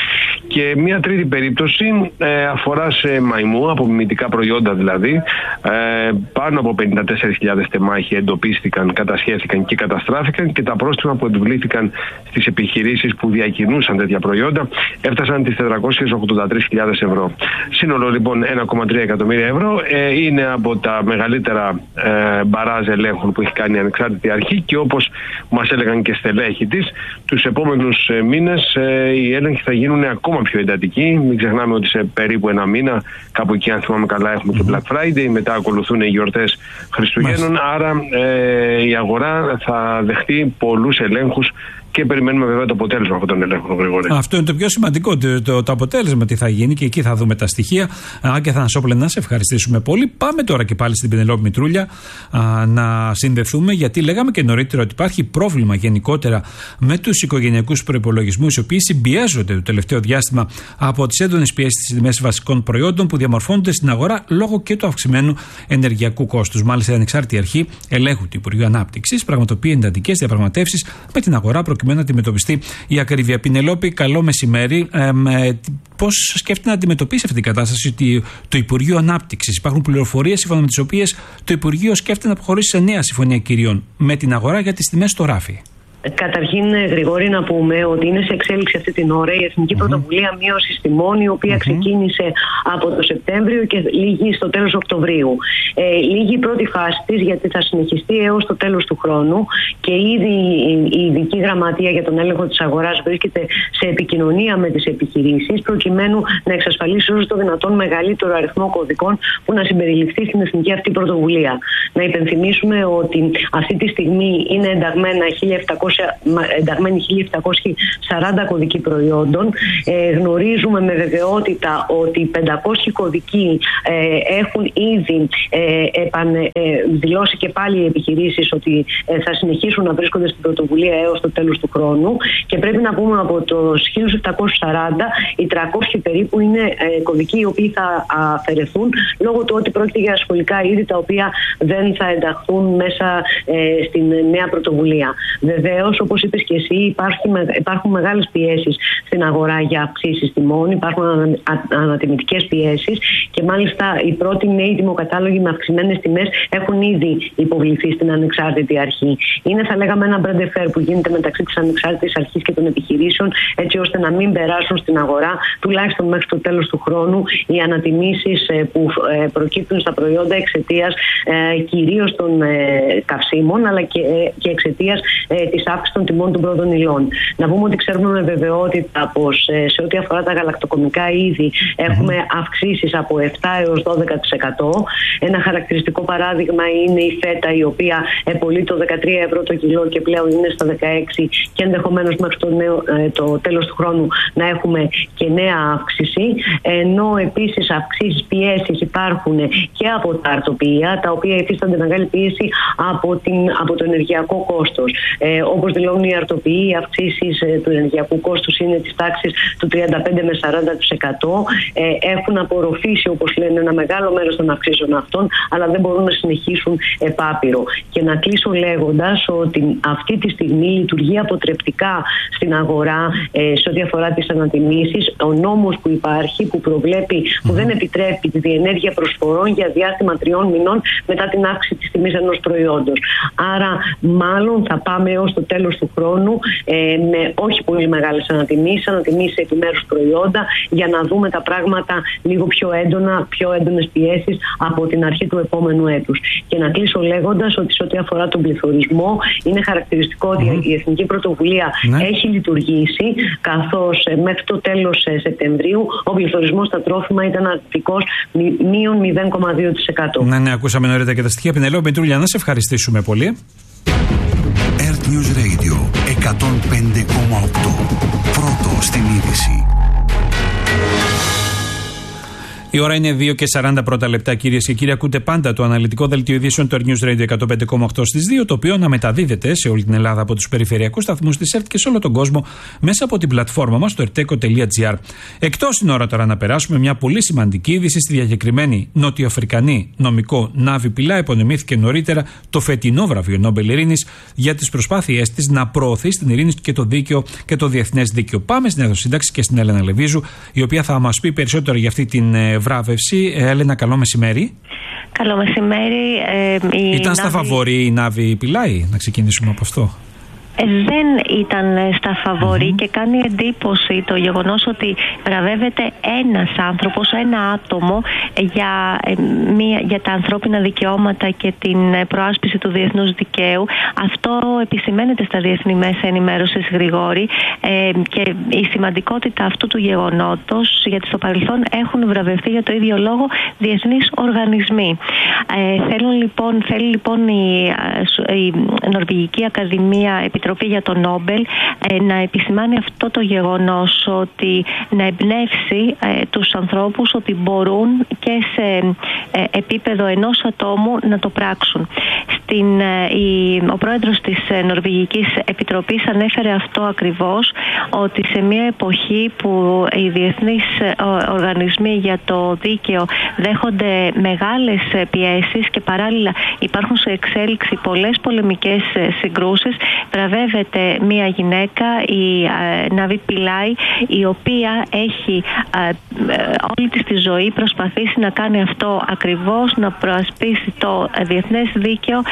Και μια τρίτη περίπτωση ε, αφορά σε μαϊμού, απομιμητικά προϊόντα δηλαδή. Ε, πάνω από πενήντα τέσσερις χιλιάδες τεμάχοι εντοπίστηκαν, κατασχέθηκαν και καταστράφηκαν και τα πρόστιμα που επιβλήθηκαν στις επιχειρήσεις που διακινούσαν τέτοια προϊόντα έφτασαν τις τετρακόσιες ογδόντα τρεις χιλιάδες ευρώ. Σύνολο λοιπόν ένα κόμμα τρία εκατομμύρια ευρώ ε, είναι από τα μεγαλύτερα ε, μπαράζ ελέγχων που έχει κάνει η Ανεξάρτητη Αρχή και όπως μας έλεγαν και στελέχοι της, τους επόμενους ε, μήνες ε, οι έλεγχοι θα γίνουν ακόμα πιο εντατικοί. Μην ξεχνάμε ότι σε περίπου ένα μήνα, κάπου εκεί αν θυμάμαι καλά, έχουμε και Black Friday, μετά ακολουθούν οι γιορτές Χριστουγέννων, άρα ε, η αγορά θα δεχτεί πολλούς ελέγχους και περιμένουμε βέβαια το αποτέλεσμα αυτών των ελέγχων, Γρηγόρη. Αυτό είναι το πιο σημαντικό, το, το, το αποτέλεσμα τι θα γίνει και εκεί θα δούμε τα στοιχεία. Άκη Αθανασόπουλε, να σε ευχαριστήσουμε πολύ. Πάμε τώρα και πάλι στην Πινελόπη Μητρούλια α, να συνδεθούμε, γιατί λέγαμε και νωρίτερα ότι υπάρχει πρόβλημα γενικότερα με τους οικογενειακούς προϋπολογισμούς, οι οποίοι συμπιέζονται το τελευταίο διάστημα από τις έντονες πιέσεις στις τιμές βασικών προϊόντων που διαμορφώνονται στην αγορά λόγω και του αυξημένου ενεργειακού κόστους. Μάλιστα, η Ανεξάρτητη Αρχή Ελέγχου του Υπουργείου Ανάπτυξης πραγματοποιεί εντατικές διαπραγματεύσεις με την αγορά προκειμένου να αντιμετωπιστεί η ακρίβεια. Πινελόπη, καλό μεσημέρι. Ε, ε, πώς σκέφτεται να αντιμετωπίσει αυτή την κατάσταση το Υπουργείο Ανάπτυξης? Υπάρχουν πληροφορίες σύμφωνα με τις οποίες το Υπουργείο σκέφτεται να προχωρήσει σε νέα συμφωνία κυρίων με την αγορά για τις τιμές στο ράφι. Καταρχήν, Γρηγόρη, να πούμε ότι είναι σε εξέλιξη αυτή την ώρα η Εθνική mm-hmm. Πρωτοβουλία Μείωσης Τιμών, η οποία mm-hmm. ξεκίνησε από το Σεπτέμβριο και λήγει στο τέλος Οκτωβρίου. Ε, λήγει η πρώτη φάση της, γιατί θα συνεχιστεί έως το τέλος του χρόνου και ήδη η Ειδική Γραμματεία για τον Έλεγχο της Αγοράς βρίσκεται σε επικοινωνία με τις επιχειρήσεις, προκειμένου να εξασφαλίσει όσο το δυνατόν μεγαλύτερο αριθμό κωδικών που να συμπεριληφθεί στην Εθνική αυτή πρωτοβουλία. Να υπενθυμίσουμε ότι αυτή τη στιγμή είναι ενταγμένα χίλια επτακόσια, ενταγμένοι χίλια επτακόσια σαράντα κωδικοί προϊόντων. Ε, γνωρίζουμε με βεβαιότητα ότι πεντακόσιοι κωδικοί ε, έχουν ήδη ε, επανε, ε, δηλώσει και πάλι οι επιχειρήσεις ότι ε, θα συνεχίσουν να βρίσκονται στην πρωτοβουλία έως το τέλος του χρόνου, και πρέπει να πούμε από τους χίλια επτακόσιους σαράντα οι τριακόσιοι περίπου είναι ε, κωδικοί οι οποίοι θα αφαιρεθούν λόγω του ότι πρόκειται για σχολικά είδη τα οποία δεν θα ενταχθούν μέσα ε, στην νέα πρωτοβουλία. Βεβαίως, όπως είπες και εσύ, υπάρχει, υπάρχουν μεγάλες πιέσεις στην αγορά για αυξήσεις τιμών, υπάρχουν ανα, ανατιμητικές πιέσεις και μάλιστα οι πρώτοι νέοι τιμοκατάλογοι με αυξημένες τιμές έχουν ήδη υποβληθεί στην ανεξάρτητη αρχή. Είναι, θα λέγαμε, ένα μπραντεφέρ που γίνεται μεταξύ της ανεξάρτητης αρχής και των επιχειρήσεων, έτσι ώστε να μην περάσουν στην αγορά, τουλάχιστον μέχρι το τέλος του χρόνου, οι ανατιμήσεις που προκύπτουν στα προϊόντα εξαιτίας ε, κυρίως των ε, καυσίμων, αλλά και, ε, και εξαιτίας ε, της αύξησης των τιμών των πρώτων υλών. Να πούμε ότι ξέρουμε με βεβαιότητα πως ε, σε ό,τι αφορά τα γαλακτοκομικά είδη έχουμε mm-hmm. αυξήσεις από επτά έως δώδεκα τοις εκατό. Ένα χαρακτηριστικό παράδειγμα είναι η φέτα, η οποία επολύει το δεκατρία ευρώ το κιλό και πλέον είναι στα δεκαέξι, και ενδεχομένως μέχρι το, νέο, ε, το τέλος του χρόνου να έχουμε και νέα αύξηση. Ενώ επίσης αυξήσεις, πιέσεις υπάρχουν και από τα αρτοποιεία, τα οποία υφίστανται μεγάλη πίεση από, την, από το ενεργειακό κόστος. Ε, όπως δηλώνουν οι αρτοποιοί, οι αυξήσεις ε, του ενεργειακού κόστους είναι της τάξης του τριάντα πέντε με σαράντα τοις εκατό. Ε, έχουν απορροφήσει, όπως λένε, ένα μεγάλο μέρος των αυξήσεων αυτών, αλλά δεν μπορούν να συνεχίσουν επάπειρο. Και να κλείσω λέγοντας ότι αυτή τη στιγμή λειτουργεί αποτρεπτικά στην αγορά ε, σε ό,τι αφορά τις ανατιμήσεις ο νόμος που υπάρχει, που προβλέπει, που δεν επιτρέπει τη διενέργεια προσφορών για διάστημα τριών μηνών μετά την αύξηση της τιμής ενός προϊόντος. Άρα, μάλλον θα πάμε έως το τέλος του χρόνου ε, με όχι πολύ μεγάλες ανατιμήσεις, ανατιμήσεις σε επιμέρους προϊόντα, για να δούμε τα πράγματα λίγο πιο έντονα, πιο έντονες πιέσεις από την αρχή του επόμενου έτους. Και να κλείσω λέγοντας ότι σε ό,τι αφορά τον πληθωρισμό, είναι χαρακτηριστικό ότι mm-hmm. η Εθνική Πρωτοβουλία ναι. έχει λειτουργήσει, καθώς ε, μέχρι το τέλος ε, Σεπτεμβρίου ο πληθωρισμός στα τρόφιμα ήταν αρνητικός, μείον μηδέν κόμμα δύο τοις εκατό. Ναι, ναι, ακούσαμε νωρίτερα και τα στοιχεία. Πινελέο Μητρούλια, να σε ευχαριστήσουμε πολύ. Earth News Radio εκατόν πέντε κόμμα οκτώ. Πρώτο στην είδηση. Η ώρα είναι δύο και σαράντα πρώτα λεπτά, κυρίες και κύριοι. Ακούτε πάντα το αναλυτικό δελτίο ειδήσεων του Earth News Radio εκατόν πέντε κόμμα οκτώ στις δύο, το οποίο να μεταδίδεται σε όλη την Ελλάδα από τους περιφερειακούς σταθμούς της ΕΡΤ και σε όλο τον κόσμο μέσα από την πλατφόρμα μας, το ερτέκο τελεία τζι άρ. Εκτός την ώρα τώρα να περάσουμε μια πολύ σημαντική είδηση. Στη διακεκριμένη νοτιοαφρικανή νομικό Νάβη Πιλάι υπονεμήθηκε νωρίτερα το φετινό βραβείο Νόμπελ Ειρήνης για τις προσπάθειές της να προωθεί την ειρήνη και το δίκαιο και το διεθνές δίκαιο. Πάμε στην Εδωσύνταξη και στην Έλενα Λεβίζου, η οποία θα μας πει περισσότερο για αυτή την βράβευση. Έλενα, καλό μεσημέρι. Καλό μεσημέρι. Ε, Ήταν Νάβη... στα φαβορί η Νάβη Πιλάι, να ξεκινήσουμε από αυτό. Δεν ήταν στα φαβορί mm-hmm. και κάνει εντύπωση το γεγονός ότι βραβεύεται ένας άνθρωπος, ένα άτομο για, μια, για τα ανθρώπινα δικαιώματα και την προάσπιση του διεθνούς δικαίου. Αυτό επισημαίνεται στα διεθνή μέσα ενημέρωσης, Γρηγόρη, ε, και η σημαντικότητα αυτού του γεγονότος, γιατί στο παρελθόν έχουν βραβευτεί για το ίδιο λόγο διεθνείς οργανισμοί. Ε, θέλουν, λοιπόν, θέλει λοιπόν η, η Νορβηγική Ακαδημία Επιτροπή για το Νόμπελ ε, να επισημάνει αυτό το γεγονός, ότι να εμπνεύσει ε, τους ανθρώπους ότι μπορούν και σε ε, επίπεδο ενός ατόμου να το πράξουν. Στην, ε, η, ο πρόεδρος της ε, Νορβηγικής Επιτροπής ανέφερε αυτό ακριβώς, ότι σε μια εποχή που οι διεθνείς ε, οργανισμοί για το δίκαιο δέχονται μεγάλες ε, πιέσεις και παράλληλα υπάρχουν σε εξέλιξη πολλές πολεμικές ε, συγκρούσεις, βραβεύεται μια γυναίκα, η ε, Νάβη Πιλάι, η οποία έχει ε, ε, όλη της τη ζωή προσπαθήσει να κάνει αυτό ακριβώς, να προασπίσει το διεθνές δίκαιο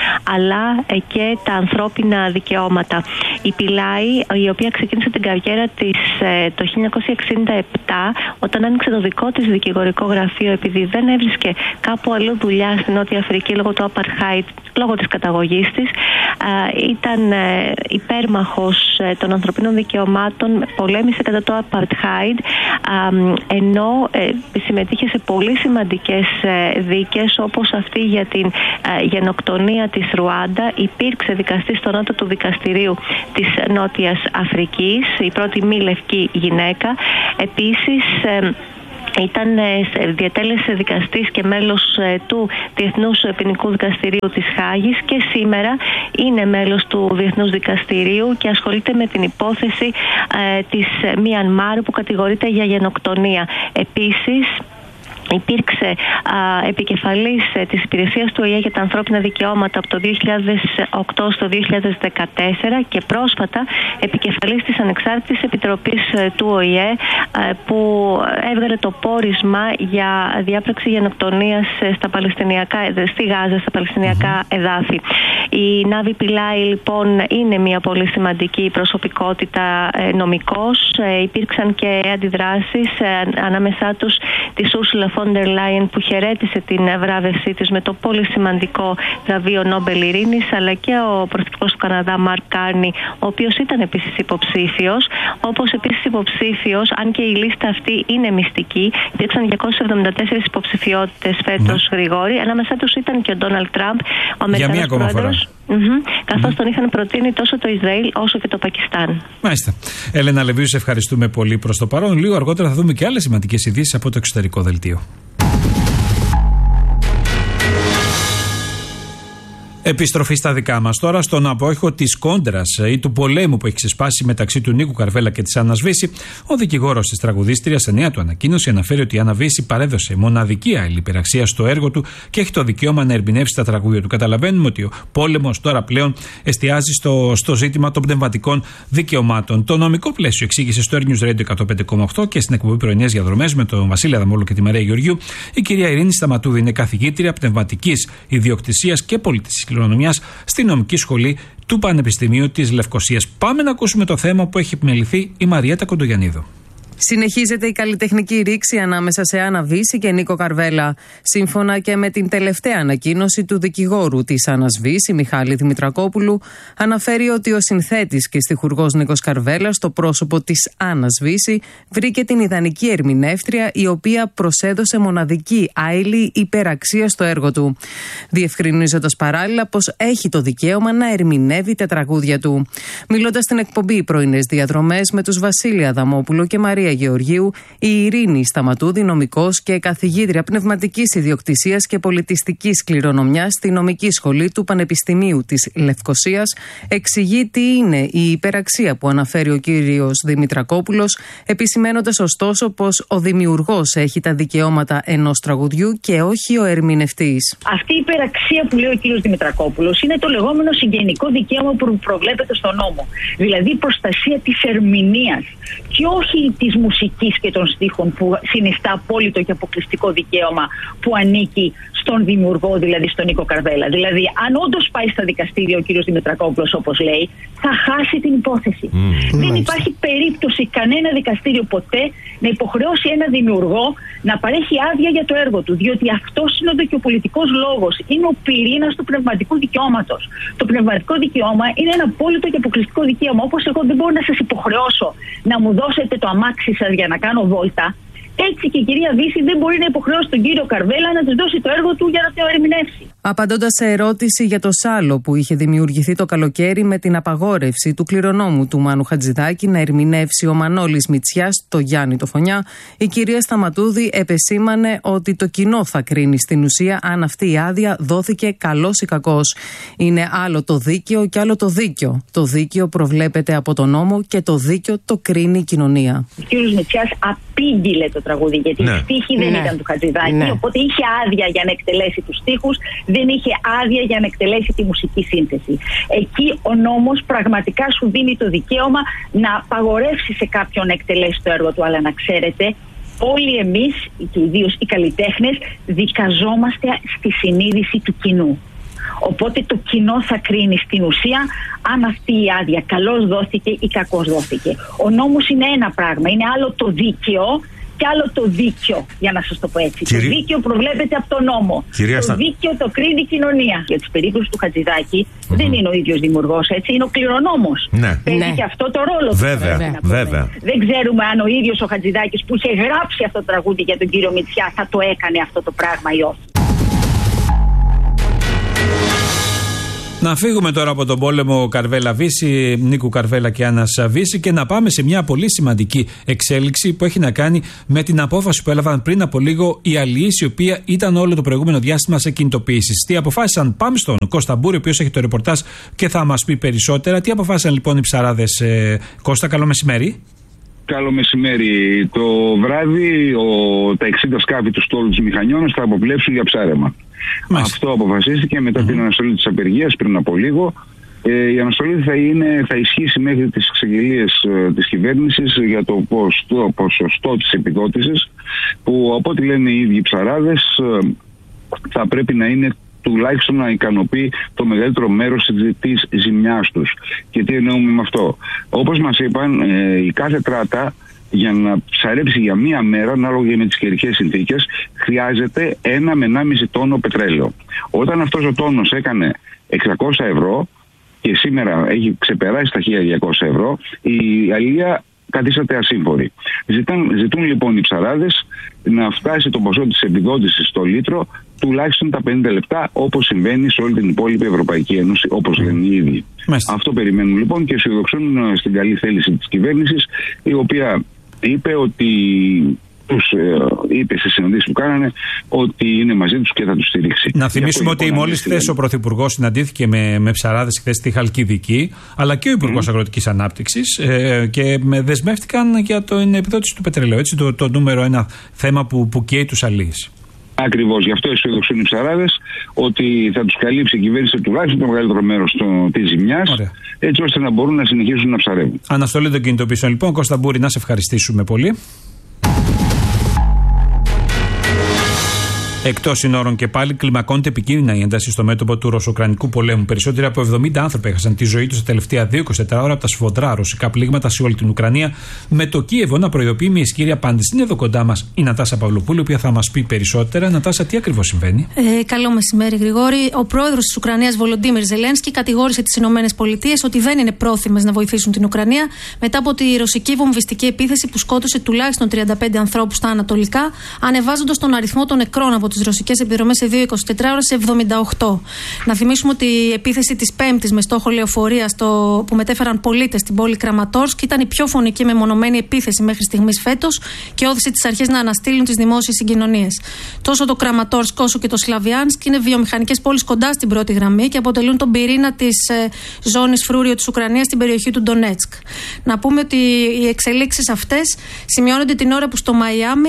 αλλά και τα ανθρώπινα δικαιώματα. Η Πιλάη, η οποία ξεκίνησε την καριέρα της το χίλια εννιακόσια εξήντα επτά, όταν άνοιξε το δικό της δικηγορικό γραφείο, επειδή δεν έβρισκε κάπου αλλού δουλειά στην Νότια Αφρική λόγω του Apartheid, λόγω της καταγωγής της, ήταν υπέρμαχος των ανθρωπίνων δικαιωμάτων, πολέμησε κατά το Apartheid, ενώ συμμετείχε σε πολύ σημαντικές δίκες, όπως αυτή για την γενοκτονία της Ρουάντα. Υπήρξε δικαστής στο νότο του δικαστηρίου της Νότιας Αφρικής, η πρώτη μη λευκή γυναίκα. Επίσης ήταν διατέλεσε δικαστής και μέλος του Διεθνούς Ποινικού Δικαστηρίου της Χάγης και σήμερα είναι μέλος του Διεθνούς Δικαστηρίου και ασχολείται με την υπόθεση ε, της Μιανμάρ που κατηγορείται για γενοκτονία. Επίσης, υπήρξε α, επικεφαλής ε, της υπηρεσίας του Ο Ε Ε για τα ανθρώπινα δικαιώματα από το δύο χιλιάδες οκτώ στο δύο χιλιάδες δεκατέσσερα και πρόσφατα επικεφαλής της Ανεξάρτητης Επιτροπής ε, του Ο Ε Ε ε, που έβγαλε το πόρισμα για διάπραξη γενοκτονίας ε, στα Παλαιστινιακά, ε, στη Γάζα, στα Παλαιστινιακά εδάφη. Η Νάβη Πιλάη λοιπόν είναι μια πολύ σημαντική προσωπικότητα ε, νομικός. Ε, υπήρξαν και αντιδράσεις ε, ανάμεσά τους της Ursula von der Leyen που χαιρέτησε την βράβευσή της με το πολύ σημαντικό βραβείο Νόμπελ Ειρήνης, αλλά και ο πρωθυπουργός του Καναδά Μαρκ Κάρνι, ο οποίος ήταν επίσης υποψήφιος, όπως επίσης υποψήφιος, αν και η λίστα αυτή είναι μυστική. Υπήρξαν διακόσιες εβδομήντα τέσσερις υποψηφιότητες φέτος, ναι. Γρηγόρη. Ανάμεσά τους ήταν και ο Ντόναλντ Τραμπ, ο Αμερικανός πρόεδρος, mm-hmm, καθώς mm-hmm. τον είχαν προτείνει τόσο το Ισραήλ όσο και το Πακιστάν. Μάλιστα. Έλενα Λεβίου, σε ευχαριστούμε πολύ προς το παρόν. Λίγο αργότερα θα δούμε και άλλες σημαντικές ειδήσεις από το εξωτερικό δελτίο. Επιστροφή στα δικά μας τώρα, στον απόϊχο της κόντρας ή του πολέμου που έχει ξεσπάσει μεταξύ του Νίκου Καρβέλα και της Άννας Βύση. Ο δικηγόρος της τραγουδίστριας σε νέα του ανακοίνωση αναφέρει ότι η Άννα Βύση παρέδωσε μοναδική αλληλυπεραξία στο έργο του και έχει το δικαίωμα να ερμηνεύσει τα τραγούδια του. Καταλαβαίνουμε ότι ο πόλεμος τώρα πλέον εστιάζει στο, στο ζήτημα των πνευματικών δικαιωμάτων. Το νομικό πλαίσιο εξήγησε στο Air News Radio εκατόν πέντε κόμμα οκτώ και στην εκπομπή Πρωινές Διαδρομές με τον Βασίλη Αδαμόλο και τη Μαρία Γεωργίου. Η κυρία Ειρήνη Σταματούδη είναι καθηγήτρια πνευματικής ιδιοκτησίας και πολιτιστικής κληρονομιάς στη νομική σχολή του Πανεπιστημίου της Λευκωσίας. Πάμε να ακούσουμε το θέμα που έχει επιμεληθεί η Μαριέτα Κοντογιαννίδου. Συνεχίζεται η καλλιτεχνική ρήξη ανάμεσα σε Άννα Βύση και Νίκο Καρβέλα. Σύμφωνα και με την τελευταία ανακοίνωση του δικηγόρου της Άννας Βύση, Μιχάλη Δημητρακόπουλου, αναφέρει ότι ο συνθέτης και στιχουργός Νίκος Καρβέλα, στο πρόσωπο της Άννας Βύση, βρήκε την ιδανική ερμηνεύτρια, η οποία προσέδωσε μοναδική άειλη υπεραξία στο έργο του, διευκρινίζοντας παράλληλα πως έχει το δικαίωμα να ερμηνεύει τα τραγούδια του. Μιλώντας στην εκπομπή Πρωινές Διαδρομές με τους Βασίλη Αδαμόπουλο και Μαρία Γεωργίου, η Ειρήνη Σταματούδη, νομικός και καθηγήτρια πνευματικής ιδιοκτησίας και πολιτιστικής κληρονομιάς στη νομική σχολή του Πανεπιστημίου της Λευκωσίας, εξηγεί τι είναι η υπεραξία που αναφέρει ο κύριος Δημητρακόπουλος, επισημένοντας ωστόσο πως ο δημιουργός έχει τα δικαιώματα ενός τραγουδιού και όχι ο ερμηνευτής. Αυτή η υπεραξία που λέει ο κύριος Δημητρακόπουλος είναι το λεγόμενο συγγενικό δικαίωμα που προβλέπεται στον νόμο. Δηλαδή η προστασία της ερμηνείας και όχι της μουσικής και των στίχων, που συνιστά απόλυτο και αποκλειστικό δικαίωμα που ανήκει στον δημιουργό, δηλαδή στον Νίκο Καρβέλα. Δηλαδή, αν όντως πάει στα δικαστήρια ο κύριος Δημητρακόπουλος, όπως λέει, θα χάσει την υπόθεση. Mm. Δεν υπάρχει περίπτωση κανένα δικαστήριο ποτέ να υποχρεώσει ένα δημιουργό να παρέχει άδεια για το έργο του, διότι αυτός είναι ο δικαιοπολιτικός λόγος, είναι ο πυρήνας του πνευματικού δικαιώματος. Το πνευματικό δικαίωμα είναι ένα απόλυτο και αποκλειστικό δικαίωμα. Όπως εγώ δεν μπορώ να σας υποχρεώσω να μου δώσετε το αμάξι σας για να κάνω βόλτα, έτσι και η κυρία Βύση δεν μπορεί να υποχρεώσει τον κύριο Καρβέλα να της δώσει το έργο του για να το ερμηνεύσει. Απαντώντας σε ερώτηση για το σάλο που είχε δημιουργηθεί το καλοκαίρι με την απαγόρευση του κληρονόμου του Μάνου Χατζηδάκη να ερμηνεύσει ο Μανώλης Μητσιάς το Γιάννη το Φωνιά, η κυρία Σταματούδη επεσήμανε ότι το κοινό θα κρίνει στην ουσία αν αυτή η άδεια δόθηκε καλός ή κακός. Είναι άλλο το δίκαιο και άλλο το δίκαιο. Το δίκαιο προβλέπεται από τον νόμο και το δίκαιο το κρίνει η κοινωνία. Ο κύριος Μητσιάς απήγγειλε το τραγούδι, γιατί ναι. η στίχη δεν ναι. ήταν του Χατζηδάκη, ναι. οπότε είχε άδεια για να εκτελέσει τους στίχους, δεν είχε άδεια για να εκτελέσει τη μουσική σύνθεση. Εκεί ο νόμος πραγματικά σου δίνει το δικαίωμα να απαγορεύσει σε κάποιον να εκτελέσει το έργο του, αλλά να ξέρετε, όλοι εμείς και ιδίως οι καλλιτέχνες δικαζόμαστε στη συνείδηση του κοινού. Οπότε το κοινό θα κρίνει στην ουσία αν αυτή η άδεια καλώς δόθηκε ή κακώς δόθηκε. Ο νόμος είναι ένα πράγμα, είναι άλλο το δίκαιο και άλλο το δίκαιο, για να σας το πω έτσι. Κυρί... Το δίκαιο προβλέπεται από τον νόμο. Κυρία... Το δίκαιο το κρίνει η κοινωνία. Για τις περίπτωσες του Χατζηδάκη mm-hmm. δεν είναι ο ίδιος δημιουργός, έτσι, είναι ο κληρονόμος. Ναι. Παίζει ναι. και αυτό το ρόλο του. Βέβαια, βέβαια. βέβαια. Δεν ξέρουμε αν ο ίδιος ο Χατζηδάκης που είχε γράψει αυτό το τραγούδι για τον κύριο Μητσιά θα το έκανε αυτό το πράγμα ή όχι. Να φύγουμε τώρα από τον πόλεμο Καρβέλα Βύση, Νίκου Καρβέλα και Άννας Βύση, και να πάμε σε μια πολύ σημαντική εξέλιξη που έχει να κάνει με την απόφαση που έλαβαν πριν από λίγο οι αλληλείς, η οποία ήταν όλο το προηγούμενο διάστημα σε κινητοποιήσεις. Τι αποφάσισαν? Πάμε στον Κώστα Μπούρη, ο οποίος έχει το ρεπορτάζ και θα μας πει περισσότερα. Τι αποφάσισαν λοιπόν οι ψαράδες, ε, Κώστα? Καλό μεσημέρι. Καλό μεσημέρι. Το βράδυ ο, τα εξήντα σκάφη του στόλου της Μηχανιώνας θα αποπλέψουν για ψάρεμα. Μάλιστα. Αυτό αποφασίστηκε μετά mm-hmm. την αναστολή της απεργίας πριν από λίγο. Ε, η αναστολή θα, είναι, θα ισχύσει μέχρι τις εξαγγελίες ε, της κυβέρνησης για το, ποστό, ποσοστό της επιδότησης, που από ό,τι λένε οι ίδιοι ψαράδες ε, θα πρέπει να είναι τουλάχιστον να ικανοποιεί το μεγαλύτερο μέρος της ζημιάς τους. Και τι εννοούμε με αυτό? Όπως μας είπαν, ε, η κάθε τράτα για να ψαρέψει για μία μέρα, ανάλογα με τις καιρικές συνθήκες, χρειάζεται ένα με ενάμιση τόνο πετρέλαιο. Όταν αυτός ο τόνος έκανε εξακόσια ευρώ και σήμερα έχει ξεπεράσει τα χίλια διακόσια ευρώ, η αλία καθίσατε ασύμφορη. Ζητάν, ζητούν λοιπόν οι ψαράδες να φτάσει το ποσό της επιδότησης στο λίτρο τουλάχιστον τα πενήντα λεπτά, όπως συμβαίνει σε όλη την υπόλοιπη Ευρωπαϊκή Ένωση, όπως λένε οι ίδιοι. Μάλιστα. Αυτό περιμένουν λοιπόν και αισιοδοξούν στην καλή θέληση της κυβέρνησης, η οποία είπε ότι τους ε, είπε στις συναντήσεις που κάνανε ότι είναι μαζί τους και θα τους στηρίξει. Να θυμίσουμε ότι λοιπόν, μόλις χθες ο Πρωθυπουργός συναντήθηκε με, με ψαράδες χθες στη Χαλκιδική, αλλά και ο Υπουργός mm. Αγροτικής Ανάπτυξης ε, και με δεσμεύτηκαν για την επιδότηση του πετρελαίου. Έτσι, το, το νούμερο ένα θέμα που, που καίει τους αλλοίς. Ακριβώς, γι' αυτό αισιοδοξούν οι ψαράδες ότι θα τους καλύψει η κυβέρνηση τουλάχιστον το μεγαλύτερο μέρος της ζημιάς, έτσι ώστε να μπορούν να συνεχίσουν να ψαρεύουν. Αναστολή των κινητοποιήσεων λοιπόν. Κώστα Μπούρη, να σε ευχαριστήσουμε πολύ. Εκτός συνόρων και πάλι, κλιμακώνεται επικίνδυνα η ένταση στο μέτωπο του ρωσο-ουκρανικού πολέμου. Περισσότεροι από εβδομήντα άνθρωποι έχασαν τη ζωή τους τα τελευταία δύο με είκοσι τέσσερις ώρα από τα σφοδρά ρωσικά πλήγματα σε όλη την Ουκρανία, με το Κίεβο να προειδοποιεί με ισχυρή απάντηση. Είναι εδώ κοντά μας η Νατάσα Παυλοπούλου, η οποία θα μας πει περισσότερα. Νατάσα, τι ακριβώς συμβαίνει? Ε, καλό μεσημέρι, Γρηγόρη. Ο πρόεδρος της Ουκρανίας, Βολοντίμιρ Ζελένσκι, κατηγόρησε τις ΗΠΑ ότι δεν είναι πρόθυμες να βοηθήσουν την Ουκρανία μετά από τη ρωσική βομβιστική επίθεση που σκότωσε τουλάχιστον τριάντα πέντε ανθρώπους στα ανατολικά, ανεβάζοντας τον αριθμό των νεκρών από τις ρωσικές επιδρομές σε δύο με είκοσι τέσσερις ώρες σε εβδομήντα οκτώ. Να θυμίσουμε ότι η επίθεση της Πέμπτης με στόχο λεωφορεία στο, που μετέφεραν πολίτες στην πόλη Κραματόρσκ ήταν η πιο φωνική μεμονωμένη επίθεση μέχρι στιγμής φέτος και όθησε τις αρχές να αναστείλουν τις δημόσιες συγκοινωνίες. Τόσο το Κραματόρσκ όσο και το Σλαβιάνσκ είναι βιομηχανικές πόλεις κοντά στην πρώτη γραμμή και αποτελούν τον πυρήνα της ε, ζώνης φρούριο της Ουκρανίας στην περιοχή του Ντονέτσκ. Να πούμε ότι οι εξελίξεις αυτές σημειώνονται την ώρα που στο Μαϊάμι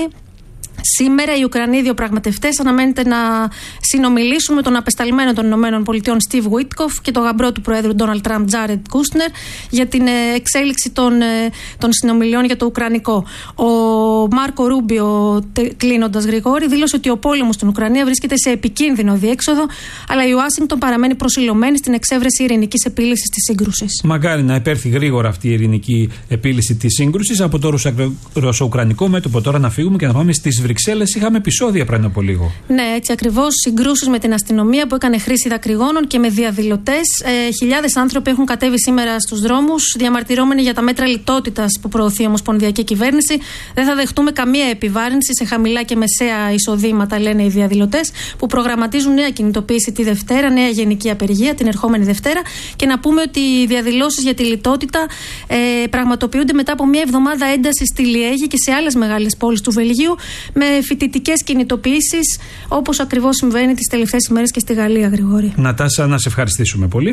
σήμερα οι Ουκρανοί διαπραγματευτές αναμένεται να συνομιλήσουν με τον απεσταλμένο των ΗΠΑ Στιβ Γουίτκοφ και τον γαμπρό του Προέδρου Ντόναλντ Τραμπ Τζάρετ Κούστνερ για την εξέλιξη των, των συνομιλιών για το Ουκρανικό. Ο Μάρκο Ρούμπιο, κλείνοντας, Γρηγόρη, δήλωσε ότι ο πόλεμος στην Ουκρανία βρίσκεται σε επικίνδυνο διέξοδο, αλλά η Ουάσιγκτον παραμένει προσιλωμένη στην εξέβρεση ειρηνικής επίλυσης της σύγκρουσης. Μακάρι να επέρθει γρήγορα αυτή η ειρηνική επίλυση της σύγκρουσης. Από το ρωσο-ουκρανικό μέτωπο τώρα να φύγουμε και να πάμε στις Βρυξέλλες. Είχαμε επεισόδια πριν από λίγο. Ναι, έτσι ακριβώς. Συγκρούσεις με την αστυνομία που έκανε χρήση δακρυγόνων και με διαδηλωτές. Ε, χιλιάδες άνθρωποι έχουν κατέβει σήμερα στους δρόμους, διαμαρτυρόμενοι για τα μέτρα λιτότητας που προωθεί η Ομοσπονδιακή Κυβέρνηση. Δεν θα δεχτούμε καμία επιβάρυνση σε χαμηλά και μεσαία εισοδήματα, λένε οι διαδηλωτές, που προγραμματίζουν νέα κινητοποίηση τη Δευτέρα, νέα γενική απεργία την ερχόμενη Δευτέρα. Και να πούμε ότι οι διαδηλώσεις για τη λιτότητα ε, πραγματοποιούνται μετά από μια εβδομάδα ένταση στη Λιέγη και σε άλλες μεγάλες πόλεις του Βελγίου, με φοιτητικές κινητοποιήσεις, όπως ακριβώς συμβαίνει τις τελευταίες ημέρες και στη Γαλλία, Γρηγόρη. Νατάσα, να σε ευχαριστήσουμε πολύ.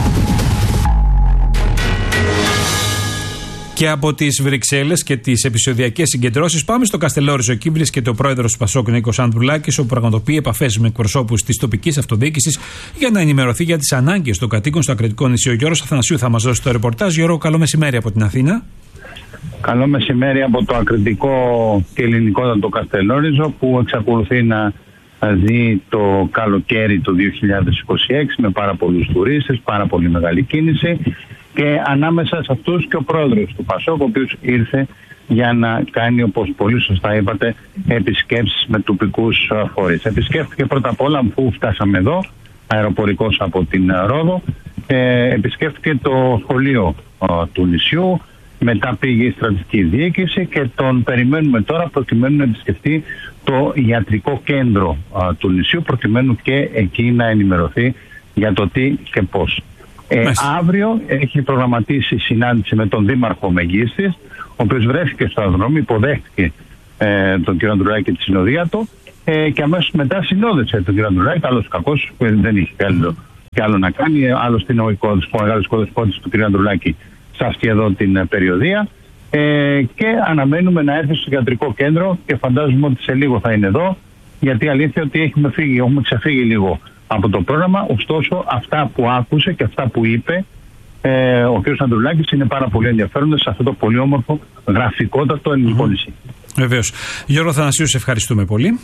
Και από τις Βρυξέλλες και τις επεισοδιακές συγκεντρώσεις πάμε στο Καστελόριζο. Εκεί βρίσκεται ο πρόεδρος του Πασόκ, Νίκος Ανδρουλάκης, όπου πραγματοποιεί επαφές με εκπροσώπους της τοπικής αυτοδιοίκησης για να ενημερωθεί για τις ανάγκες των κατοίκων στο Ακριτικό νησί. Ο Γιώργος Αθανασίου θα μας δώσει το ρεπορτάζ. Γιώργο, καλό μεσημέρι από την Αθήνα. Καλό μεσημέρι από το Ακριτικό και ελληνικότατο Καστελόριζο, που εξακολουθεί να ζει το καλοκαίρι του δύο χιλιάδες είκοσι έξι με πάρα πολλούς τουρίστες, πάρα πολύ μεγάλη κίνηση, και ανάμεσα σε αυτούς και ο πρόεδρος του Πασόκ, ο οποίος ήρθε για να κάνει, όπως πολύ σωστά είπατε, επισκέψεις με τοπικούς φορείς. Επισκέφθηκε πρώτα απ' όλα, αφού φτάσαμε εδώ, αεροπορικός από την Ρόδο, ε, επισκέφθηκε το σχολείο ε, του νησιού, μετά πήγε η στρατιωτική διοίκηση και τον περιμένουμε τώρα προκειμένου να επισκεφτεί το ιατρικό κέντρο ε, του νησιού, προκειμένου και εκεί να ενημερωθεί για το τι και πώς. Ε, αύριο έχει προγραμματίσει συνάντηση με τον Δήμαρχο Μεγίστης, ο οποίος βρέθηκε στο αεροδρόμιο, υποδέχτηκε ε, τον κύριο Ανδρουλάκη και τη συνοδεία του ε, και αμέσως μετά συνόδεσε τον κύριο Ανδρουλάκη, καλός κακός, που δεν είχε άλλο, και άλλο να κάνει. Άλλωστε είναι ο μεγάλος κοδεσπότης του κύριου Ανδρουλάκη σε αυτή εδώ την περιοδία, ε, και αναμένουμε να έρθει στο ιατρικό κέντρο και φαντάζομαι ότι σε λίγο θα είναι εδώ, γιατί η αλήθεια ότι έχουμε φύγει, έχουμε ξεφύγει λίγο από το πρόγραμμα. Ωστόσο αυτά που άκουσε και αυτά που είπε ε, ο κ. Ανδρουλάκης είναι πάρα πολύ ενδιαφέροντα σε αυτό το πολύ όμορφο γραφικότατο ελληνικό mm-hmm. νησί. Βεβαίως. Γιώργο Θανασίου, σε ευχαριστούμε πολύ.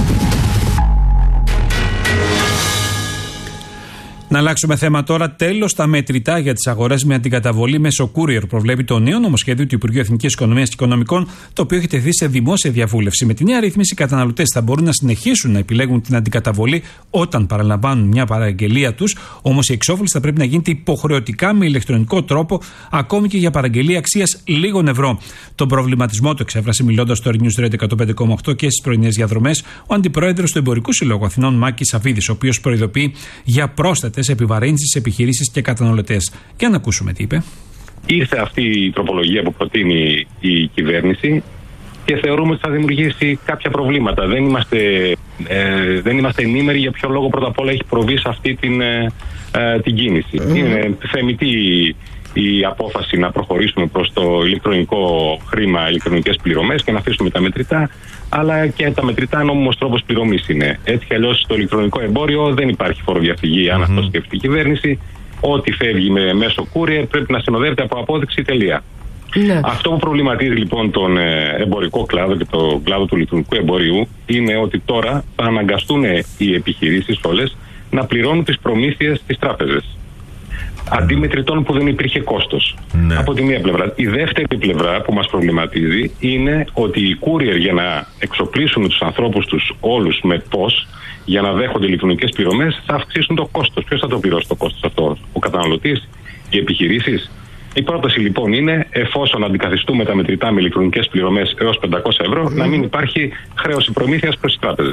Να αλλάξουμε θέμα τώρα. Τέλος τα μετρητά για τις αγορές με αντικαταβολή μέσω courier, προβλέπει το νέο νομοσχέδιο του Υπουργείου Εθνικής Οικονομίας και Οικονομικών, το οποίο έχει τεθεί σε δημόσια διαβούλευση. Με τη νέα ρύθμιση, οι καταναλωτές θα μπορούν να συνεχίσουν να επιλέγουν την αντικαταβολή όταν παραλαμβάνουν μια παραγγελία τους, όμως η εξόφληση θα πρέπει να γίνεται υποχρεωτικά με ηλεκτρονικό τρόπο, ακόμη και για παραγγελία αξίας λίγων ευρώ. Τον προβληματισμό του εξέφρασε μιλώντας στο News Radio εκατόν πέντε κόμμα οκτώ και στις πρωινές διαδρομές ο αντιπρόεδρος του Εμπορικού Συλλόγου Αθηνών, Μάκης Σαββίδης, ο οποίος προειδοποιεί για πρόσθετες επιβαρύνσεις σε επιχειρήσεις και καταναλωτές. Και να ακούσουμε τι είπε. Ήρθε αυτή η τροπολογία που προτείνει η κυβέρνηση και θεωρούμε ότι θα δημιουργήσει κάποια προβλήματα. Δεν είμαστε, ε, δεν είμαστε ενήμεροι για ποιο λόγο πρώτα απ' όλα έχει προβεί σε αυτή την, ε, ε, την κίνηση. Mm. Είναι θεμητή η απόφαση να προχωρήσουμε προς το ηλεκτρονικό χρήμα, ηλεκτρονικές πληρωμές και να αφήσουμε τα μετρητά, αλλά και τα μετρητά νόμιμος τρόπος πληρωμής είναι. Έτσι κι αλλιώς στο ηλεκτρονικό εμπόριο δεν υπάρχει φοροδιαφυγή, αν mm-hmm. αυτό σκεφτεί η κυβέρνηση. Ό,τι φεύγει με μέσο courier πρέπει να συνοδεύεται από απόδειξη, τελεία. Ναι. Αυτό που προβληματίζει λοιπόν τον εμπορικό κλάδο και τον κλάδο του ηλεκτρονικού εμπορίου είναι ότι τώρα θα αναγκαστούν οι επιχειρήσεις όλες να πληρώνουν τις προμήθειες στις τράπεζες. Αντί μετρητών που δεν υπήρχε κόστος. Ναι. Από τη μία πλευρά. Η δεύτερη πλευρά που μας προβληματίζει είναι ότι οι courier, για να εξοπλίσουν τους ανθρώπους τους όλους με πώς, για να δέχονται ηλεκτρονικές πληρωμές, θα αυξήσουν το κόστος. Ποιος θα το πληρώσει το κόστος αυτό? Ο καταναλωτής, οι επιχειρήσεις? Η πρόταση λοιπόν είναι, εφόσον αντικαθιστούμε τα μετρητά με ηλεκτρονικές πληρωμές έως πεντακόσια ευρώ, mm. να μην υπάρχει χρέωση προμήθειας προς τις τράπεζες.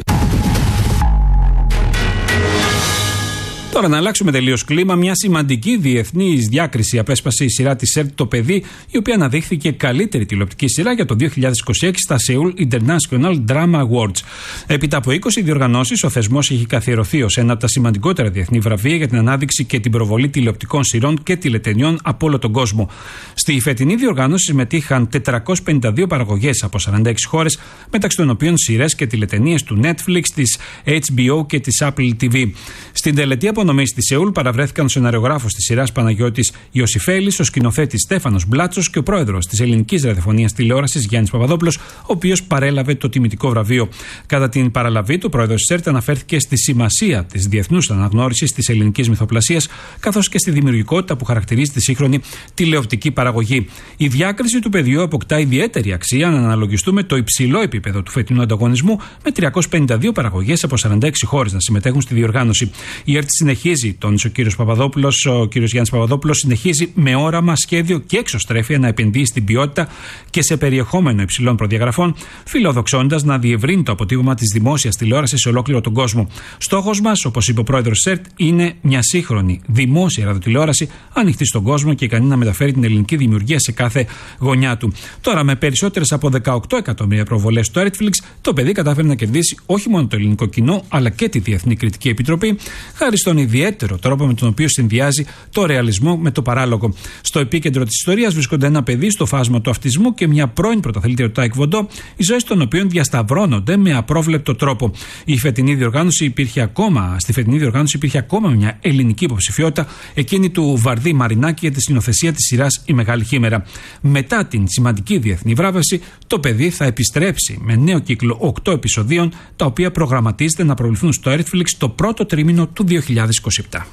Τώρα να αλλάξουμε τελείως κλίμα. Μια σημαντική διεθνής διάκριση απέσπασε η σειρά της ΕΡΤ Το Παιδί, η οποία αναδείχθηκε καλύτερη τηλεοπτική σειρά για το δύο χιλιάδες είκοσι έξι στα Seoul International Drama Awards. Έπειτα από είκοσι διοργανώσεις, ο θεσμός έχει καθιερωθεί ως ένα από τα σημαντικότερα διεθνή βραβεία για την ανάδειξη και την προβολή τηλεοπτικών σειρών και τηλετενιών από όλο τον κόσμο. Στη φετινή διοργάνωση συμμετείχαν τετρακόσιες πενήντα δύο παραγωγές από σαράντα έξι χώρες, μεταξύ των οποίων σειρές και τηλετενίες του Netflix, της έιτς μπι ο και της Apple τι βι. Στην τελετή απονομής στη Σεούλ παραβρέθηκαν ο σεναριογράφος της σειράς Παναγιώτης Ιωσιφέλης, ο σκηνοθέτης Στέφανος Μπλάτσος και ο πρόεδρος της ελληνικής ραδιοφωνίας τηλεόρασης Γιάννης Παπαδόπουλος, ο οποίος παρέλαβε το τιμητικό βραβείο. Κατά την παραλαβή του, ο πρόεδρος της ΕΡΤ αναφέρθηκε στη σημασία της διεθνούς αναγνώρισης της ελληνικής μυθοπλασίας, καθώς και στη δημιουργικότητα που χαρακτηρίζει τη σύγχρονη τηλεοπτική παραγωγή. Η διάκριση του παιδιού αποκτά ιδιαίτερη αξία αν αναλογιστούμε το υψηλό επίπεδο του φετινού ανταγωνισμού, με τριακόσιες πενήντα δύο παραγωγές από σαράντα έξι χώρες να συμμετέχουν στη διοργάνωση. Η ΕΡΤ συνεχίζει, τόνισε ο κύριος Παπαδόπουλος, ο κύριος Γιάννης Παπαδόπουλος, συνεχίζει με όραμα, σχέδιο και εξωστρέφεια να επενδύει στην ποιότητα και σε περιεχόμενο υψηλών προδιαγραφών, φιλοδοξώντας να διευρύνει το αποτύπωμα της δημόσιας τηλεόρασης σε ολόκληρο τον κόσμο. Στόχος μας, όπως είπε ο πρόεδρος της ΕΡΤ, είναι μια σύγχρονη δημόσια ραδιοτηλεόραση, ανοιχτή στον κόσμο και ικανή να μεταφέρει την ελληνική δημιουργία σε κάθε γωνιά του. Τώρα, με περισσότερες από δεκαοκτώ εκατομμύρια προβολές στο Netflix, το παιδί κατάφερε να κερδίσει όχι μόνο το ελληνικό κοινό, αλλά και τη Διεθνή Κριτική Επιτροπή, χάρη στον ιδιαίτερο τρόπο με τον οποίο συνδυάζει το ρεαλισμό με το παράλογο. Στο επίκεντρο της ιστορίας βρίσκονται ένα παιδί στο φάσμα του αυτισμού και μια πρώην πρωταθλήτρια του Τάικβοντό, οι ζωές των οποίων διασταυρώνονται με απρόβλεπτο τρόπο. Η φετινή διοργάνωση υπήρχε ακόμα, στη φετινή διοργάνωση υπήρχε ακόμα μια ελληνική υποψηφιότητα, εκείνη του Βαρδί Μαρινάκη για τη σκηνοθεσία της σειράς Η Μεγάλη Χήμερα. Μετά την σημαντική διεθνή βράβευση, το παιδί θα επιστρέψει με νέο κύκλο οκτώ επεισοδίων, τα οποία προγραμματίζεται να προβληθούν στο Netflix το πρώτο τρίμηνο του δύο χιλιάδες είκοσι επτά.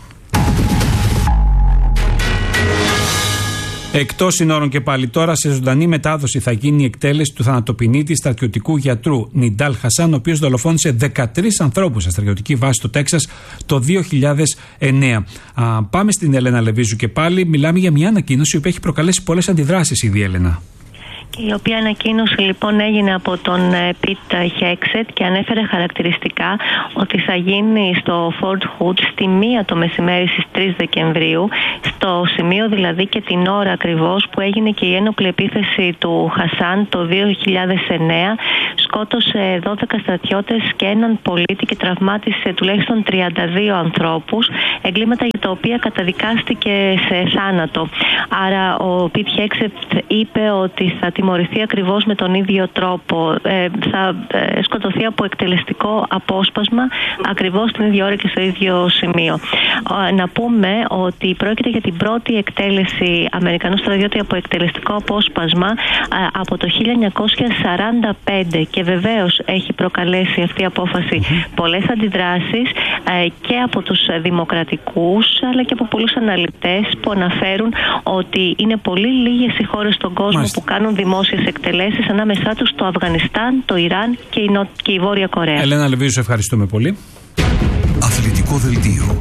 Εκτός συνόρων και πάλι τώρα, σε ζωντανή μετάδοση θα γίνει η εκτέλεση του θανατοποινήτη στρατιωτικού γιατρού Νιντάλ Χασάν, ο οποίος δολοφόνησε δεκατρείς ανθρώπους σε στρατιωτική βάση στο Τέξας το δύο χιλιάδες εννέα. Α, πάμε στην Έλενα Λεβίζου και πάλι. Μιλάμε για μια ανακοίνωση που έχει προκαλέσει πολλές αντιδράσεις ήδη, Έλενα. Και η οποία ανακοίνωση λοιπόν έγινε από τον Πιτ Χέξετ και ανέφερε χαρακτηριστικά ότι θα γίνει στο Fort Hood στη μία το μεσημέρι στις τρεις Δεκεμβρίου, στο σημείο δηλαδή και την ώρα ακριβώς που έγινε και η ένοπλη επίθεση του Χασάν το δύο χιλιάδες εννέα. Σκότωσε δώδεκα στρατιώτες και έναν πολίτη και τραυμάτισε τουλάχιστον τριάντα δύο ανθρώπους, εγκλήματα για τα οποία καταδικάστηκε σε θάνατο. Άρα ο Πιτ Χέξετ είπε ότι θα τιμωρηθεί ακριβώς με τον ίδιο τρόπο. Ε, θα ε, σκοτωθεί από εκτελεστικό απόσπασμα ακριβώς την ίδια ώρα και στο ίδιο σημείο. Ε, να πούμε ότι πρόκειται για την πρώτη εκτέλεση Αμερικανού στρατιώτη από εκτελεστικό απόσπασμα ε, από το χίλια εννιακόσια σαράντα πέντε και βεβαίως έχει προκαλέσει αυτή η απόφαση πολλές αντιδράσεις ε, και από τους δημοκρατικούς αλλά και από πολλούς αναλυτές που αναφέρουν ότι είναι πολύ λίγες οι χώρες στον κόσμο Μάλιστα. που κάνουν δημόσιες εκτελέσεις, ανάμεσά τους το Αφγανιστάν, το Ιράν και η, Νο... και η Βόρεια Κορέα. Ελένα Λεβίζου, ευχαριστούμε πολύ. Αθλητικό δελτίο.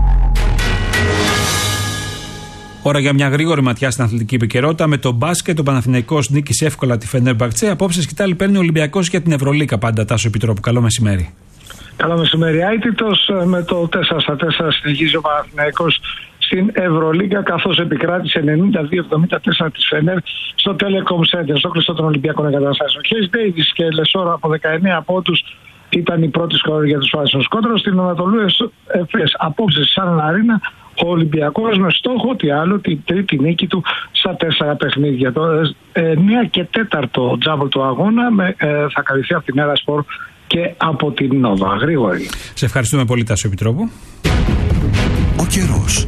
Ώρα για μια γρήγορη ματιά στην αθλητική επικαιρότητα. Με τον μπάσκετ, ο Παναθηναϊκός νίκησε εύκολα τη Φενέρμπαχτσε. Απόψε σκητάλη παίρνει ο Ολυμπιακός για την Ευρωλίγκα. Πάντα Τάσο Επιτρόπου. Καλό μεσημέρι. Καλό μεσημέρι, Άιτητος. Με το τέσσερα στα τέσσερα συνεχίζει ο Παναθηναϊκός στην Ευρωλίγκα, καθώς επικράτησε ενενήντα δύο εβδομήντα τέσσερα της Φενέρ στο Telecom Center, στο κλειστό των Ολυμπιακών Εγκαταστάσεων. Χέις Ντέιβις και Λεσόρα από δεκαεννέα πόντους ήταν η πρώτη σκόρη για τους Φάσινους. Κόντρα στην Ανατολού Εφές απόψε στη Σαν Αρίνα, ο Ολυμπιακός με στόχο τι άλλο, την τρίτη νίκη του στα τέσσερα παιχνίδια. Το εννέα και τέταρτο τζάμπολ του αγώνα με, ε, θα καλυφθεί από την Έρα Σπορ και από την Νόβα. Γρήγορη. Σε ευχαριστούμε πολύ, Τάσο Επιτρόπου. Ο καιρός.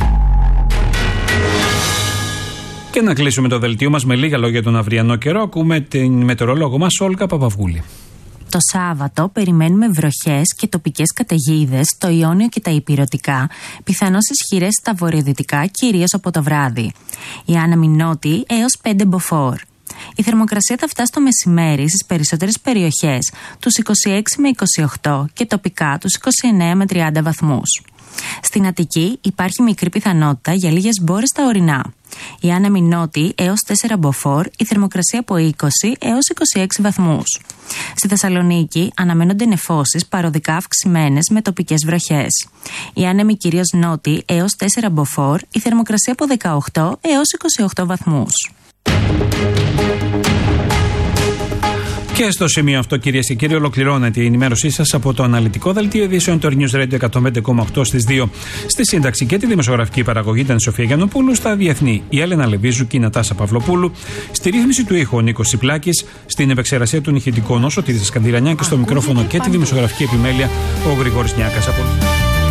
Και να κλείσουμε το δελτίο μας με λίγα λόγια τον αυριανό καιρό. Ακούμε την μετεωρολόγο μας Όλγα Παπαυγούλη. Το Σάββατο περιμένουμε βροχές και τοπικές καταιγίδες στο Ιόνιο και τα Ηπειρωτικά, πιθανώς ισχυρές στα βορειοδυτικά, κυρίως από το βράδυ. Η άνεμη νότιη έως πέντε μποφόρ. Η θερμοκρασία θα φτάσει το μεσημέρι στις περισσότερες περιοχές τους είκοσι έξι με είκοσι οκτώ και τοπικά τους είκοσι εννέα με τριάντα βαθμούς. Στην Αττική υπάρχει μικρή πιθανότητα για λίγες μπόρες στα ορεινά. Η άνεμη νότιη έως τέσσερα μποφόρ, η θερμοκρασία από είκοσι έως είκοσι έξι βαθμούς. Στη Θεσσαλονίκη αναμένονται νεφώσεις παροδικά αυξημένες με τοπικές βροχές. Η άνεμη κυρίως νότιη έως τέσσερα μποφόρ, η θερμοκρασία από δεκαοκτώ έως είκοσι οκτώ βαθμούς. Και στο σημείο αυτό, κυρίες και κύριοι, ολοκληρώνεται η ενημέρωσή σας από το αναλυτικό δελτίο ειδήσεων του News Radio εκατόν πέντε κόμμα οκτώ στις δύο. Στη σύνταξη και τη δημοσιογραφική παραγωγή ήταν η Σοφία Γιαννοπούλου, στα διεθνή η Έλενα Λεβίζου και η Νατάσα Παυλοπούλου, στη ρύθμιση του ήχου ο Νίκος Τσιπλάκης, στην επεξεργασία του ηχητικών ο Σωτήρης Σκανδυρανιά και στο μικρόφωνο και τη δημοσιογραφική επιμέλεια ο Γρηγόρης Νιάκας.